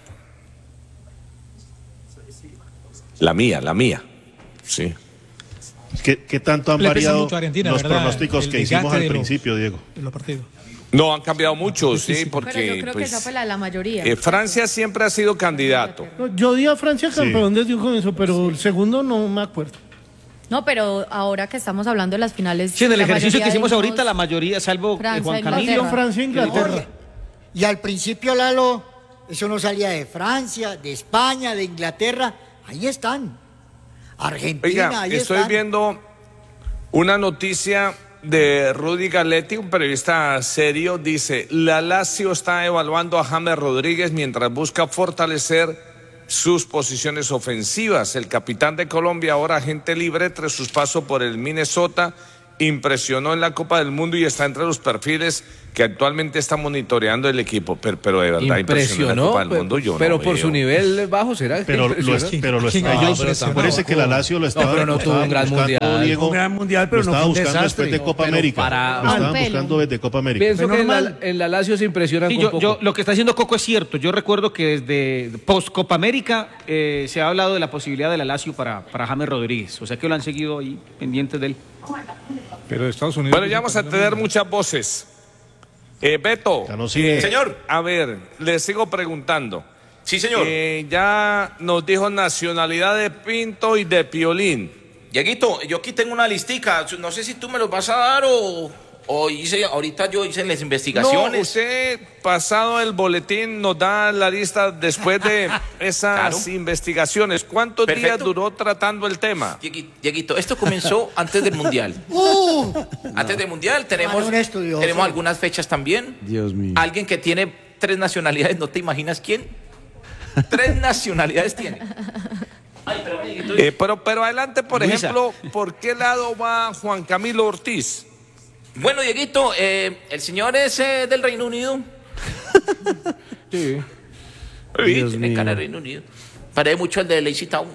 La mía, la mía. Sí. ¿Qué, qué tanto han Le pesa variado mucho a Argentina, los ¿verdad? pronósticos El que hicimos desgaste al de los- principio, Diego? de los partidos. No, han cambiado mucho, sí, porque Pero yo creo pues, que esa fue la, la mayoría. eh, Francia siempre ha sido candidato. No, Yo di a Francia Sí. campeón desde un comienzo, pero el segundo no me acuerdo. No, pero ahora que estamos hablando de las finales. Sí, en el la ejercicio que mayoría hicimos dimos- ahorita, la mayoría, salvo eh, Francia, Juan Inglaterra. Camilo. Francia, Inglaterra. Oye, y al principio, Lalo, eso no salía de Francia, de España, de Inglaterra. Ahí están. Argentina, Oiga, ahí estoy están. viendo una noticia de Rudy Galetti, un periodista serio, dice, la Lazio está evaluando a James Rodríguez mientras busca fortalecer sus posiciones ofensivas. El capitán de Colombia, ahora agente libre tras sus pasos por el Minnesota, impresionó en la Copa del Mundo y está entre los perfiles que actualmente está monitoreando el equipo, pero, pero de verdad impresionó en la Copa del pero, Mundo. Yo pero no por veo. su nivel bajo será. Pero lo, pero lo está, ellos, parece que la Lazio lo estaba, no, pero no tuvo un gran mundial. Diego, un gran mundial, pero lo no estaba fue un buscando desastre. después de Copa No, América. para- Lo estaban Al buscando desde Copa América. Pienso que en normal. la, en la Lazio se impresionan Sí, con yo, poco. yo- lo que está haciendo Coco es cierto. Yo recuerdo que desde post Copa América eh, se ha hablado de la posibilidad de la Lazio para, para James Rodríguez. O sea que lo han seguido ahí pendientes de él. Pero de Estados Unidos. Bueno, ya vamos a tener muchas voces. Eh, Beto. Sí. Señor. A ver, le sigo preguntando. Sí, señor. Eh, ya nos dijo nacionalidad de Pinto y de Piolín. Dieguito, yo aquí tengo una listica. No sé si tú me los vas a dar o, o hice, ahorita yo hice las investigaciones. No, usted, pasado el boletín, nos da la lista después de esas Claro. investigaciones. ¿Cuántos días Perfecto. duró tratando el tema? Diegui- Dieguito, esto comenzó antes del Mundial. ¡Uh! Antes del Mundial tenemos, Ah, un estudioso. tenemos algunas fechas también. Dios mío. Alguien que tiene tres nacionalidades, ¿no te imaginas quién? Tres nacionalidades tiene. Ay, pero, Dieguito, Eh, pero, pero adelante, por Luisa. ejemplo, ¿por qué lado va Juan Camilo Ortiz? Bueno, Dieguito, eh, el señor es eh, del Reino Unido. Sí. Sí, Dios tiene mío. cara de Reino Unido. Parece mucho el de Lazy Town.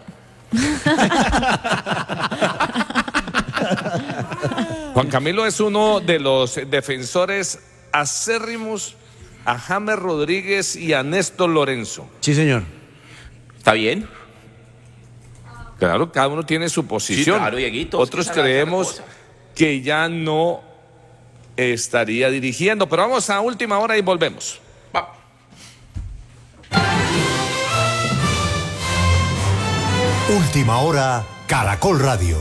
Juan Camilo es uno de los defensores acérrimos a James Rodríguez y a Néstor Lorenzo. Sí, señor. ¿Está bien? Claro, cada uno tiene su posición. Sí, claro, Dieguito. Otros Es que esa es la creemos cosa. que ya no estaría dirigiendo, pero vamos a última hora y volvemos. Va. Última hora, Caracol Radio.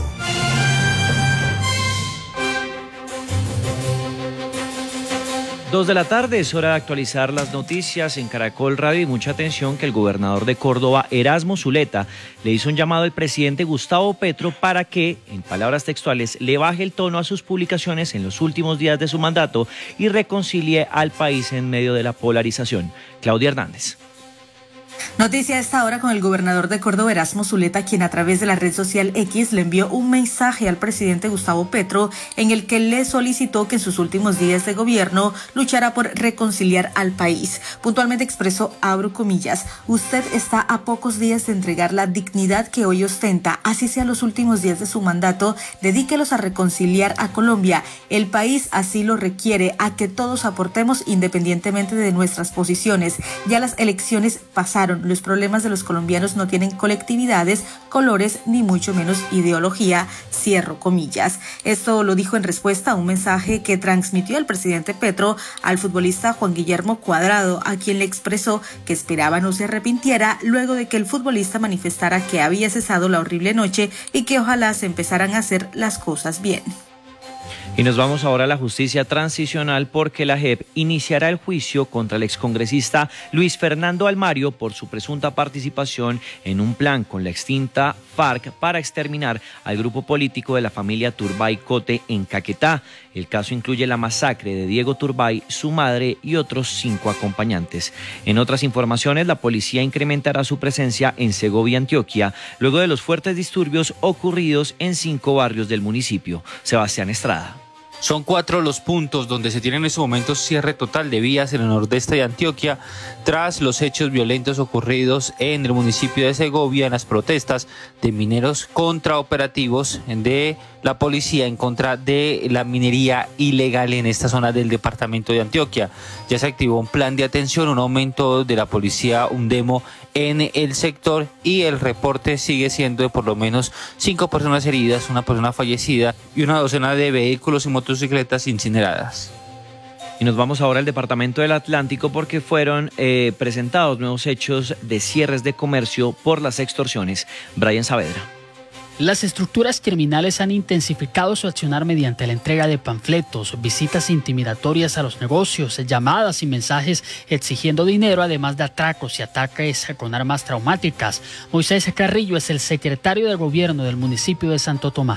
Dos de la tarde, es hora de actualizar las noticias en Caracol Radio y mucha atención que el gobernador de Córdoba, Erasmo Zuleta, le hizo un llamado al presidente Gustavo Petro para que, en palabras textuales, le baje el tono a sus publicaciones en los últimos días de su mandato y reconcilie al país en medio de la polarización. Claudia Hernández. Noticia a esta hora con el gobernador de Córdoba, Erasmo Zuleta, quien a través de la red social X le envió un mensaje al presidente Gustavo Petro en el que le solicitó que en sus últimos días de gobierno luchara por reconciliar al país. Puntualmente expresó, abro comillas, usted está a pocos días de entregar la dignidad que hoy ostenta, así sea los últimos días de su mandato, dedíquelos a reconciliar a Colombia. El país así lo requiere, a que todos aportemos independientemente de nuestras posiciones. Ya las elecciones pasaron. Los problemas de los colombianos no tienen colectividades, colores, ni mucho menos ideología, cierro comillas. Esto lo dijo en respuesta a un mensaje que transmitió el presidente Petro al futbolista Juan Guillermo Cuadrado, a quien le expresó que esperaba no se arrepintiera luego de que el futbolista manifestara que había cesado la horrible noche y que ojalá se empezaran a hacer las cosas bien. Y nos vamos ahora a la justicia transicional porque la J E P iniciará el juicio contra el excongresista Luis Fernando Almario por su presunta participación en un plan con la extinta FARC para exterminar al grupo político de la familia Turbay Cote en Caquetá. El caso incluye la masacre de Diego Turbay, su madre y otros cinco acompañantes. En otras informaciones, la policía incrementará su presencia en Segovia, Antioquia, luego de los fuertes disturbios ocurridos en cinco barrios del municipio. Sebastián Estrada. Son cuatro los puntos donde se tiene en estos momentos cierre total de vías en el nordeste de Antioquia tras los hechos violentos ocurridos en el municipio de Segovia en las protestas de mineros contra operativos de la policía en contra de la minería ilegal en esta zona del departamento de Antioquia. Ya se activó un plan de atención, un aumento de la policía, un demo en el sector y el reporte sigue siendo de por lo menos cinco personas heridas, una persona fallecida y una docena de vehículos y motocicletas incineradas. Y nos vamos ahora al departamento del Atlántico porque fueron eh, presentados nuevos hechos de cierres de comercio por las extorsiones. Brian Saavedra. Las estructuras criminales han intensificado su accionar mediante la entrega de panfletos, visitas intimidatorias a los negocios, llamadas y mensajes exigiendo dinero, además de atracos y ataques con armas traumáticas. Moisés Carrillo es el secretario de gobierno del municipio de Santo Tomás.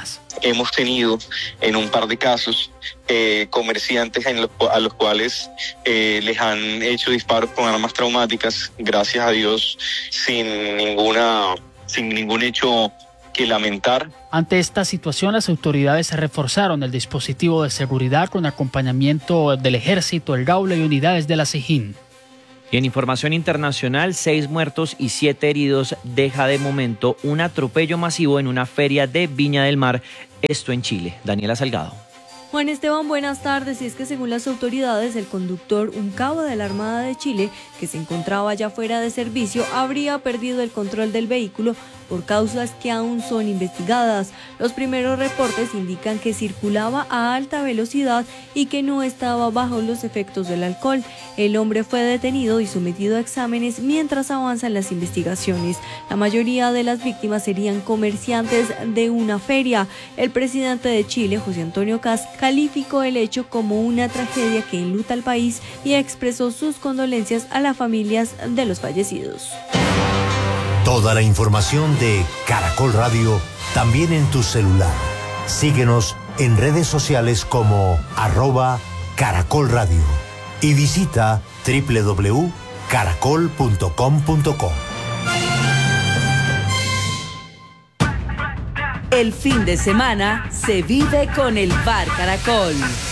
hemos tenido en un par de casos eh, comerciantes en los, a los cuales eh, les han hecho disparos con armas traumáticas, gracias a Dios, sin ninguna, sin ningún hecho que lamentar. Ante esta situación, las autoridades reforzaron el dispositivo de seguridad con acompañamiento del Ejército, el Gaula y unidades de la SIJIN. Y en información internacional, seis muertos y siete heridos deja de momento un atropello masivo en una feria de Viña del Mar, esto en Chile. Daniela Salgado. Juan Esteban, buenas tardes. Y es que según las autoridades, el conductor, un cabo de la Armada de Chile, que se encontraba ya fuera de servicio, habría perdido el control del vehículo por causas que aún son investigadas. Los primeros reportes indican que circulaba a alta velocidad y que no estaba bajo los efectos del alcohol. El hombre fue detenido y sometido a exámenes mientras avanzan las investigaciones. La mayoría de las víctimas serían comerciantes de una feria. El presidente de Chile, José Antonio Kast, calificó el hecho como una tragedia que enluta al país y expresó sus condolencias a las familias de los fallecidos. Toda la información de Caracol Radio también en tu celular. Síguenos en redes sociales como arroba Caracol Radio y visita doble u doble u doble u punto caracol punto com punto co. El fin de semana se vive con el Bar Caracol.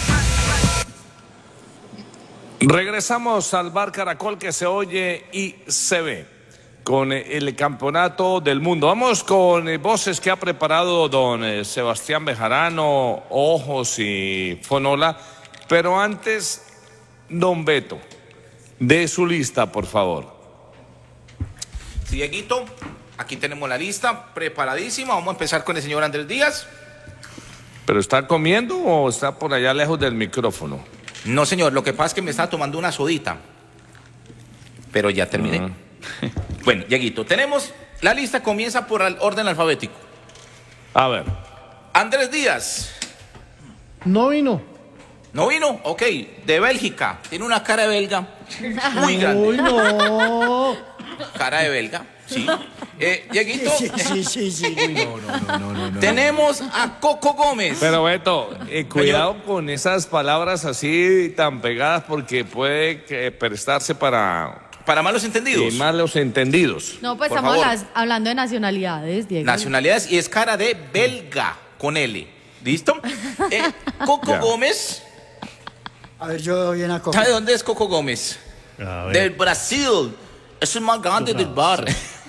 Regresamos al Bar Caracol, que se oye y se ve con el Campeonato del Mundo. Vamos con voces que ha preparado don Sebastián Bejarano, Ojos y Fonola. Pero antes, don Beto, de su lista, por favor. Sí, Dieguito, aquí tenemos la lista preparadísima. Vamos a empezar con el señor Andrés Díaz. ¿Pero está comiendo o está por allá lejos del micrófono? No, señor, lo que pasa es que me estaba tomando una sodita. Pero ya terminé. Uh-huh. Bueno, Dieguito, tenemos la lista, comienza por el orden alfabético. A ver. Andrés Díaz. No vino. ¿No vino? Ok, de Bélgica. Tiene una cara de belga muy grande. Uy, no. Cara de belga, sí. Eh, Dieguito. Sí, sí, sí, sí. Uy, no, no, no, no, no, no. Tenemos a Coco Gómez. Pero Beto, eh, cuidado Señor. con esas palabras así tan pegadas, porque puede que prestarse para... Para malos entendidos. Y malos entendidos. No, pues Por estamos favor. las- hablando de nacionalidades, Diego. Nacionalidades, y es cara de belga, con L. ¿Listo? Eh, Coco Ya. Gómez. A ver, yo doy una cosa. ¿Sabe dónde es Coco Gómez? A ver. Del Brasil. Es el más grande del bar.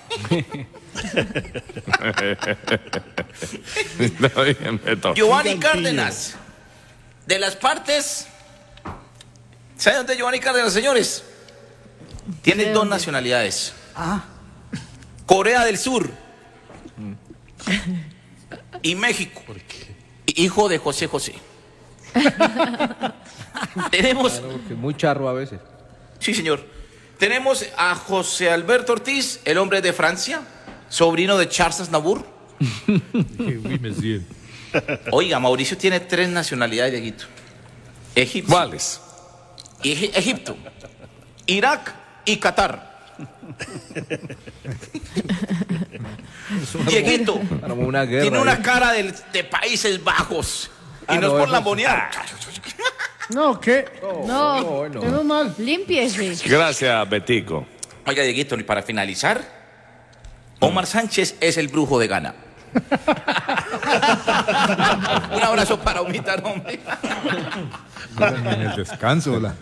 Está bien, Beto. Giovanni Cárdenas. De las partes. ¿Sabe dónde es Giovanni Cárdenas, señores? Tiene dos nacionalidades. Ah. Corea del Sur y México. Hijo de José José. Tenemos. Claro, porque es muy charro a veces. Sí, señor. Tenemos a José Alberto Ortiz, el hombre de Francia, sobrino de Charles Aznavour. Oiga, Mauricio tiene tres nacionalidades, Dieguito. Egipto. ¿Cuáles? Eg- Egipto, Irak y Qatar. Dieguito Armó una guerra tiene una ahí. cara de, de Países Bajos. Y Ah, no, no, es por eso- lambonear. No, ¿qué? No, no, no. Menos mal. límpiese. Gracias, Betico. Oiga, Dieguito, y para finalizar, Omar Sánchez es el brujo de Ghana. Un abrazo para Omita, hombre. En el descanso, la...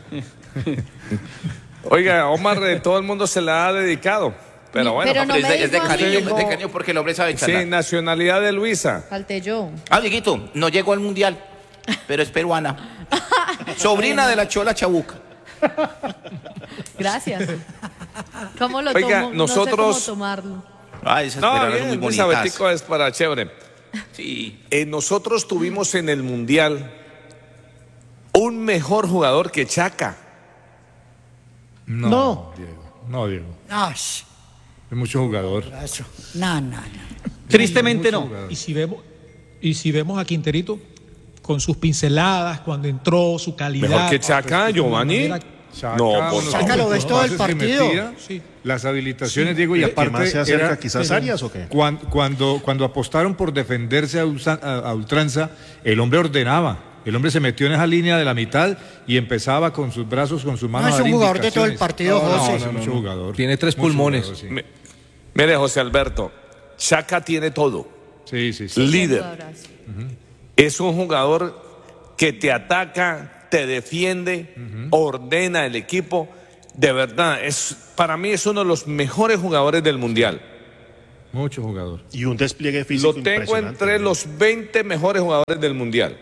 Oiga, Omar, eh, todo el mundo se la ha dedicado. Pero bueno, Pero no es, me de, es de dijo a mí. cariño, es de cariño porque el hombre sabe sí, charlar. nacionalidad de Luisa. Falté yo. Ah, Dieguito, no llegó al mundial, pero es peruana. Sobrina de la Chola Chabuca. Gracias. ¿Cómo lo Oiga, tomo? nosotros- No sé cómo tomarlo. Ay, esas No, peruanas bien, son muy Luisa bonitas. Betico es para chévere. Sí. Eh, nosotros tuvimos en el Mundial un mejor jugador que Chaca. No, No. Diego. No, Diego. Ay, Es mucho jugador. eso. No, no, no. Tristemente Mucho no. jugador. Y si vemos, y si vemos a Quinterito con sus pinceladas, cuando entró, su calidad. Mejor que Chaca, de una Giovanni. manera Saca No, unos por Saca lo ves todo el pases que partido. metía, las habilitaciones, Sí. Diego, y ¿Qué aparte... más se acerca? era- ¿Quizás Arias o qué? Cuan- Cuando, cuando apostaron por defenderse a, ulsa- a- a ultranza, el hombre ordenaba. El hombre se metió en esa línea de la mitad y empezaba con sus brazos, con sus manos. No, es a dar un jugador de todo el indicaciones. partido, No, no, José. no, no, mucho jugador. Tiene tres Mucho pulmones. jugador, sí. Mi- Mire, José Alberto, Chaka tiene todo. Sí, sí, sí. Líder. Es un jugador que te ataca, te defiende, ordena el equipo. De verdad, es, para mí es uno de los mejores jugadores del Mundial. Mucho jugador. Y un despliegue físico Lo tengo impresionante. entre los veinte mejores jugadores del Mundial.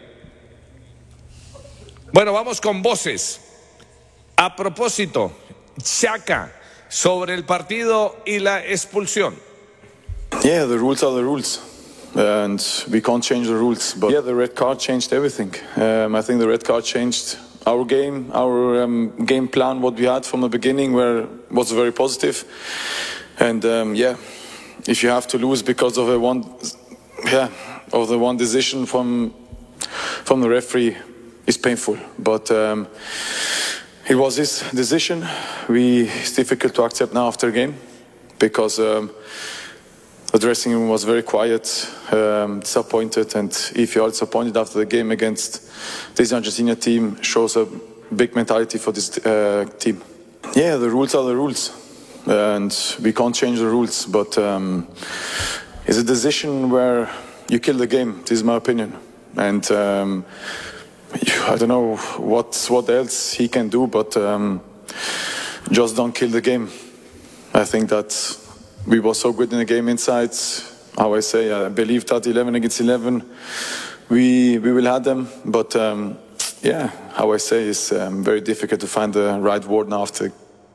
Bueno, vamos con voces. A propósito, Chaka, sobre el partido y la expulsión. Yeah, the rules are the rules, and we can't change the rules. But yeah, the red card changed everything. Um, I think the red card changed our game, our um, game plan, what we had from the beginning, where was very positive. And um, yeah, if you have to lose because of a one, yeah, of the one decision from from the referee, it's painful. But um, it was his decision. We it's difficult to accept now after a game because. Um, The dressing room was very quiet, um, disappointed, and if you are disappointed after the game against this Argentina team, shows a big mentality for this uh, team. Yeah, the rules are the rules, and we can't change the rules, but um, it's a decision where you kill the game. This is my opinion, and um, I don't know what what else he can do, but um, just don't kill the game. I think that. We were so good in the game inside. How I say, I believe that eleven against eleven, we we will have them. But um, yeah, how I say, it's um, very difficult to find the right word now after.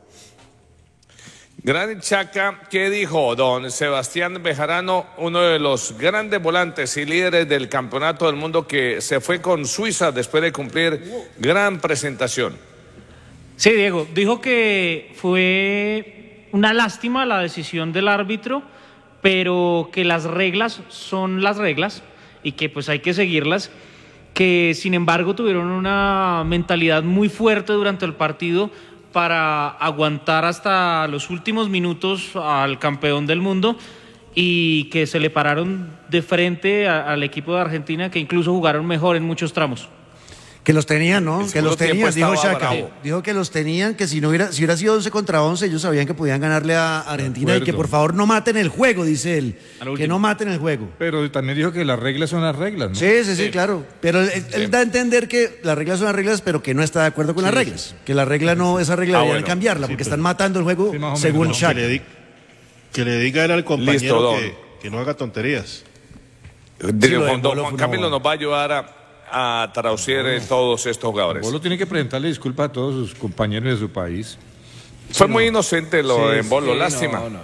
Gran Chaka, ¿qué dijo don Sebastián Bejarano, uno de los grandes volantes y líderes del Campeonato del Mundo que se fue con Suiza después de cumplir gran presentación? Sí, Diego, dijo que fue una lástima la decisión del árbitro, pero que las reglas son las reglas y que pues hay que seguirlas, que sin embargo tuvieron una mentalidad muy fuerte durante el partido para aguantar hasta los últimos minutos al campeón del mundo y que se le pararon de frente a, al equipo de Argentina, que incluso jugaron mejor en muchos tramos. Que los tenían, ¿no? El Que los segundo tiempo tenían, dijo estaba Chaka. bravo. Dijo que los tenían, que si no hubiera, si hubiera sido once contra once, ellos sabían que podían ganarle a Argentina y que por favor no maten el juego, dice él. Que no maten el juego. Pero también dijo que las reglas son las reglas, ¿no? Sí, sí, sí, claro. Pero él, él da a entender que las reglas son las reglas, pero que no está de acuerdo con las reglas. Que la regla no, esa regla Ah, deberían bueno. cambiarla, Sí, porque pero- están matando el juego según No, Chaka. que, le di- que le diga él al Listo, compañero don. que, que no haga tonterías. Digo, lo de Juan, Bolo Juan fue una Camilo boda. nos va a ayudar a, a traducir eh, todos estos jugadores. Bolo tiene que presentarle disculpas a todos sus compañeros de su país. Fue muy inocente lo Sí, de Bolo, sí, lástima. no, no,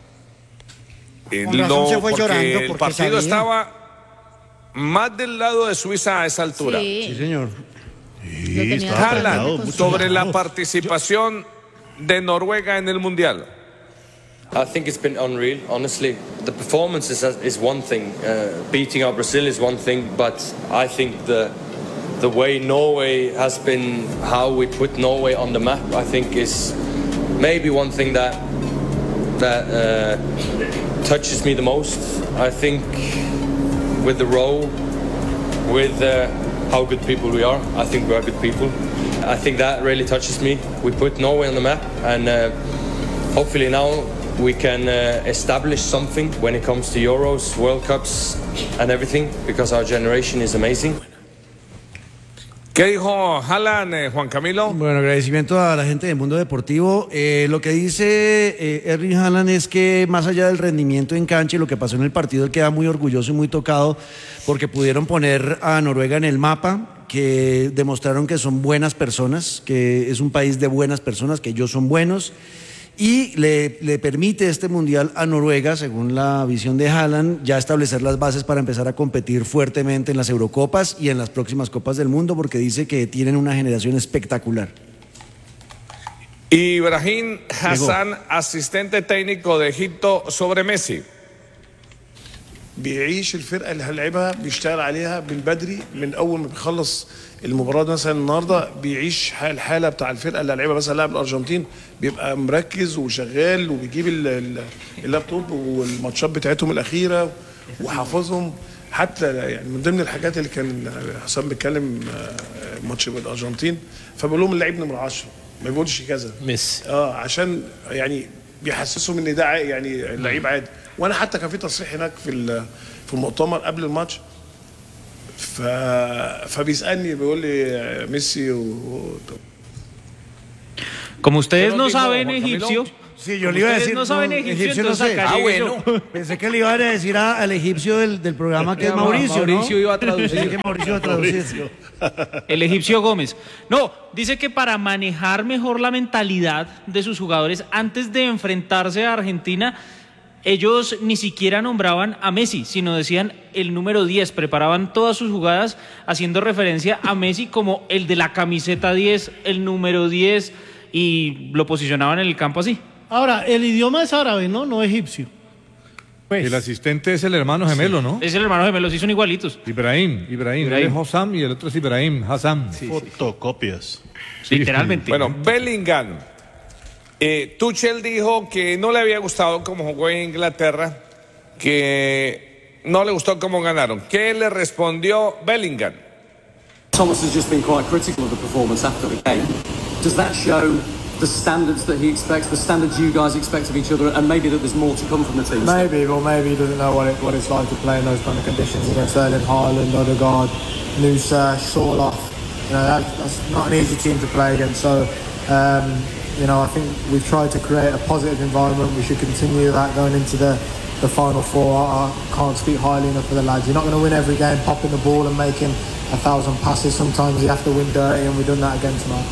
Eh, Con razón no, se fue porque llorando, el porque partido sabía. estaba más del lado de Suiza a esa altura. Sí. Sí, señor. Haaland, sobre la participación de Noruega en el Mundial. I think it's been unreal, honestly. The performance is, is one thing. Uh, beating out Brazil is one thing, but I think the the way Norway has been, how we put Norway on the map, I think is maybe one thing that that uh, touches me the most. I think with the row, with uh, how good people we are, I think we are good people. I think that really touches me. We put Norway on the map, and uh, hopefully now we can uh, establish something when it comes to Euros, World Cups and everything, because our generation is amazing. ¿Qué dijo Haaland, eh, Juan Camilo? Bueno, agradecimiento a la gente del mundo deportivo. Eh, lo que dice eh, Erling Haaland es que más allá del rendimiento en cancha y lo que pasó en el partido, él queda muy orgulloso y muy tocado porque pudieron poner a Noruega en el mapa, que demostraron que son buenas personas, que es un país de buenas personas, que ellos son buenos. Y le, le permite este mundial a Noruega, según la visión de Haaland, ya establecer las bases para empezar a competir fuertemente en las Eurocopas y en las próximas Copas del Mundo, porque dice que tienen una generación espectacular. Ibrahim Hassan, asistente técnico de Egipto, sobre Messi. بيعيش الفرقه اللي هيلعبها، بيشتغل عليها من بدري، من اول ما بيخلص المباراه مثلا النهارده بيعيش الحاله بتاع الفرقه اللي هيلعبها مثلا لاعب الارجنتين، بيبقى مركز وشغال وبيجيب اللابتوب والماتشات بتاعتهم الاخيره وحافظهم. حتى يعني من ضمن الحاجات اللي كان حسام بيتكلم ماتش الارجنتين، فبقول لهم اللعيب نمره عشرة ما بيقولش كذا ميسي اه عشان يعني بيحسسهم ان ده يعني اللعيب عادي. وانا حتى كان في تصريح هناك في في المؤتمر قبل الماتش، ف فبيسالني بيقول لي ميسي و... Como ustedes no saben egipcio, sí, yo le iba a decir, no saben no, egipcio, egipcio no entonces sé. acá Ah, llegué bueno. yo. Pensé que le iban a decir a- al egipcio del, del programa que es Mauricio, ¿no? Mauricio iba a traducir. Pensé que Mauricio iba a traducir. El egipcio Gómez. No, dice que para manejar mejor la mentalidad de sus jugadores antes de enfrentarse a Argentina, ellos ni siquiera nombraban a Messi, sino decían el número diez, preparaban todas sus jugadas haciendo referencia a Messi como el de la camiseta diez, el número diez, y lo posicionaban en el campo así. Ahora, el idioma es árabe, ¿no? No egipcio. Pues. El asistente es el hermano gemelo, ¿no? Es el hermano gemelo, sí son igualitos. Ibrahim, Ibrahim, Ibrahim. él es Hossam y el otro es Ibrahim, Hassam. Fotocopias. Literalmente. Bueno, Bellingham. Eh, Tuchel dijo que no le había gustado cómo jugó en Inglaterra, que no le gustó cómo ganaron. ¿Qué le respondió Bellingham? Thomas has just been quite critical of the performance after the game. Does that show the standards that he expects, the standards you guys expect of each other, and maybe that there's more to come from the team? Maybe, or maybe he doesn't know what, it, what it's like to play in those kind of conditions against Erling Haaland, Odegaard, Nusa, Sorloth. You know, that, that's not an easy team to play against. So, um, you know, I think we've tried to create a positive environment. We should continue that going into the, the final four. I, I can't speak highly enough for the lads. You're not going to win every game popping the ball and making a thousand passes. Sometimes you have to win dirty, and we've done that again tonight.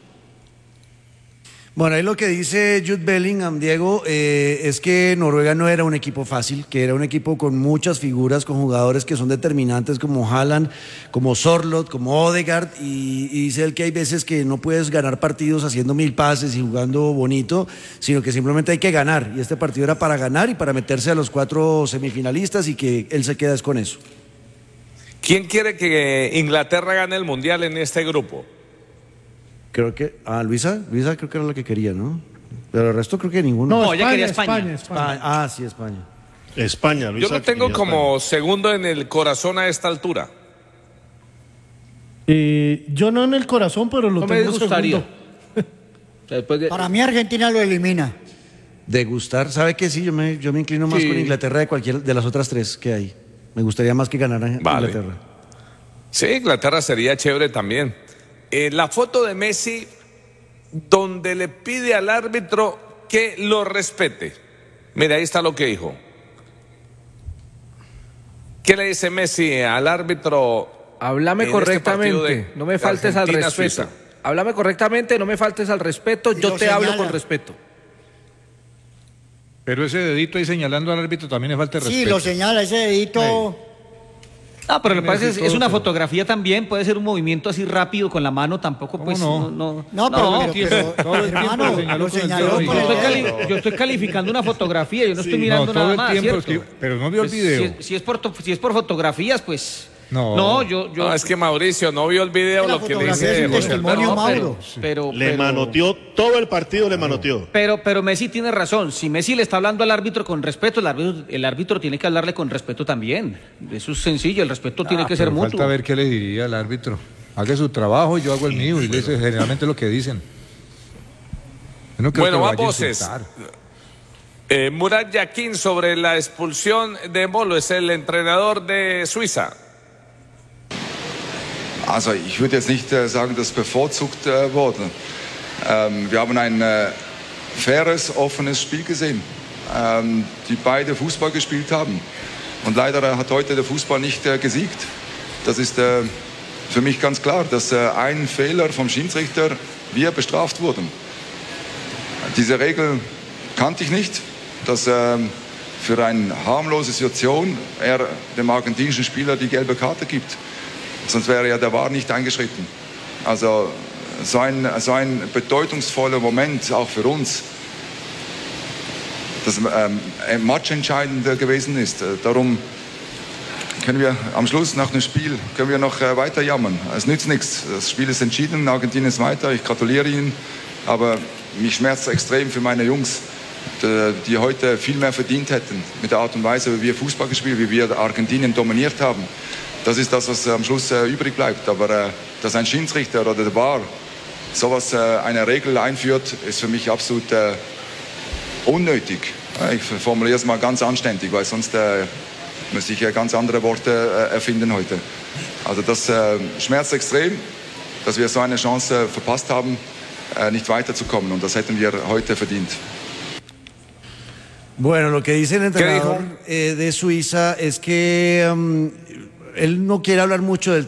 Bueno, ahí lo que dice Jude Bellingham, Diego, eh, es que Noruega no era un equipo fácil, que era un equipo con muchas figuras, con jugadores que son determinantes como Haaland, como Sorloth, como Odegaard, y, y dice él que hay veces que no puedes ganar partidos haciendo mil pases y jugando bonito, sino que simplemente hay que ganar, y este partido era para ganar y para meterse a los cuatro semifinalistas, y que él se queda es con eso. ¿Quién quiere que Inglaterra gane el Mundial en este grupo? Creo que, ah, Luisa, Luisa creo que era la que quería, ¿no? Pero el resto creo que ninguno. No, ella quería España. España, España. Ah, sí, España. España, Luisa. Yo lo tengo quería como España. segundo en el corazón a esta altura. Eh, yo no en el corazón, pero lo No me tengo disgustaría. segundo. Para mí Argentina lo elimina. De gustar, ¿sabe qué? Sí, yo me, yo me inclino más Sí. con Inglaterra de cualquier de las otras tres que hay. Me gustaría más que ganara Vale. Inglaterra. Sí, Inglaterra sería chévere también. Eh, la foto de Messi donde le pide al árbitro que lo respete. Mira, ahí está lo que dijo. ¿Qué le dice Messi al árbitro? Háblame en correctamente, este partido de- no me de faltes al Argentina, respeto. Suiza? Háblame correctamente, no me faltes al respeto, Y yo lo te hablo señala. con respeto. Pero ese dedito ahí señalando al árbitro también es falta de Sí, respeto. lo señala, ese dedito. Ah, pero lo que pasa es, Messi, es una todo, fotografía también, puede ser un movimiento así rápido con la mano, tampoco pues no? no, no, No, pero, pero, tío, pero, todo el tiempo hermano, lo señaló lo con el señaló dedo con y- yo, el estoy dedo. cali- yo estoy calificando una fotografía, yo no estoy mirando No, todo nada el más, tiempo, ¿cierto? es que- pero no vio el Pues, video. Si es, si es por, to- si es por fotografías, pues No. no, yo, yo No, es que Mauricio no vio el video, La lo que fotografía dice es un José testimonio, Alberto. Mauro. pero, Le pero- manoteó, todo el partido le manoteó. Pero, pero Messi tiene razón. Si Messi le está hablando al árbitro con respeto, el árbitro, el árbitro tiene que hablarle con respeto también. Eso es sencillo, el respeto tiene Ah, que ser pero mutuo. falta ver qué le diría al árbitro. Haga su trabajo y yo hago el mío. Y eso es generalmente lo que dicen. Yo no creo Bueno, que lo va vaya a voces. insultar. Eh, Murat Yakin sobre la expulsión de Bolo, es el entrenador de Suiza. Also ich würde jetzt nicht äh, sagen, dass bevorzugt äh, wurde. Ähm, wir haben ein äh, faires, offenes Spiel gesehen, ähm, die beide Fußball gespielt haben. Und leider äh, hat heute der Fußball nicht äh, gesiegt. Das ist äh, für mich ganz klar, dass äh, ein Fehler vom Schiedsrichter wir bestraft wurden. Diese Regel kannte ich nicht, dass ähm, für eine harmlose Situation er dem argentinischen Spieler die gelbe Karte gibt. Sonst wäre ja der V A R nicht eingeschritten. Also so ein, so ein bedeutungsvoller Moment auch für uns, das ähm, matchentscheidend gewesen ist. Darum können wir am Schluss nach dem Spiel können wir noch äh, weiter jammern. Es nützt nichts. Das Spiel ist entschieden, Argentinien ist weiter. Ich gratuliere Ihnen, aber mich schmerzt extrem für meine Jungs, die, die heute viel mehr verdient hätten mit der Art und Weise, wie wir Fußball gespielt, wie wir Argentinien dominiert haben. Das ist das, was am Schluss äh, übrig bleibt. Aber äh, dass ein Schiedsrichter oder der V A R sowas äh, eine Regel einführt, ist für mich absolut äh, unnötig. Ich formuliere es mal ganz anständig, weil sonst äh, müsste ich ja ganz andere Worte äh, erfinden heute. Also das äh, schmerzt extrem, dass wir so eine Chance äh, verpasst haben, äh, nicht weiterzukommen. Und das hätten wir heute verdient. Bueno, lo que dice el entrenador eh, de Suiza es que um, él no quiere hablar mucho del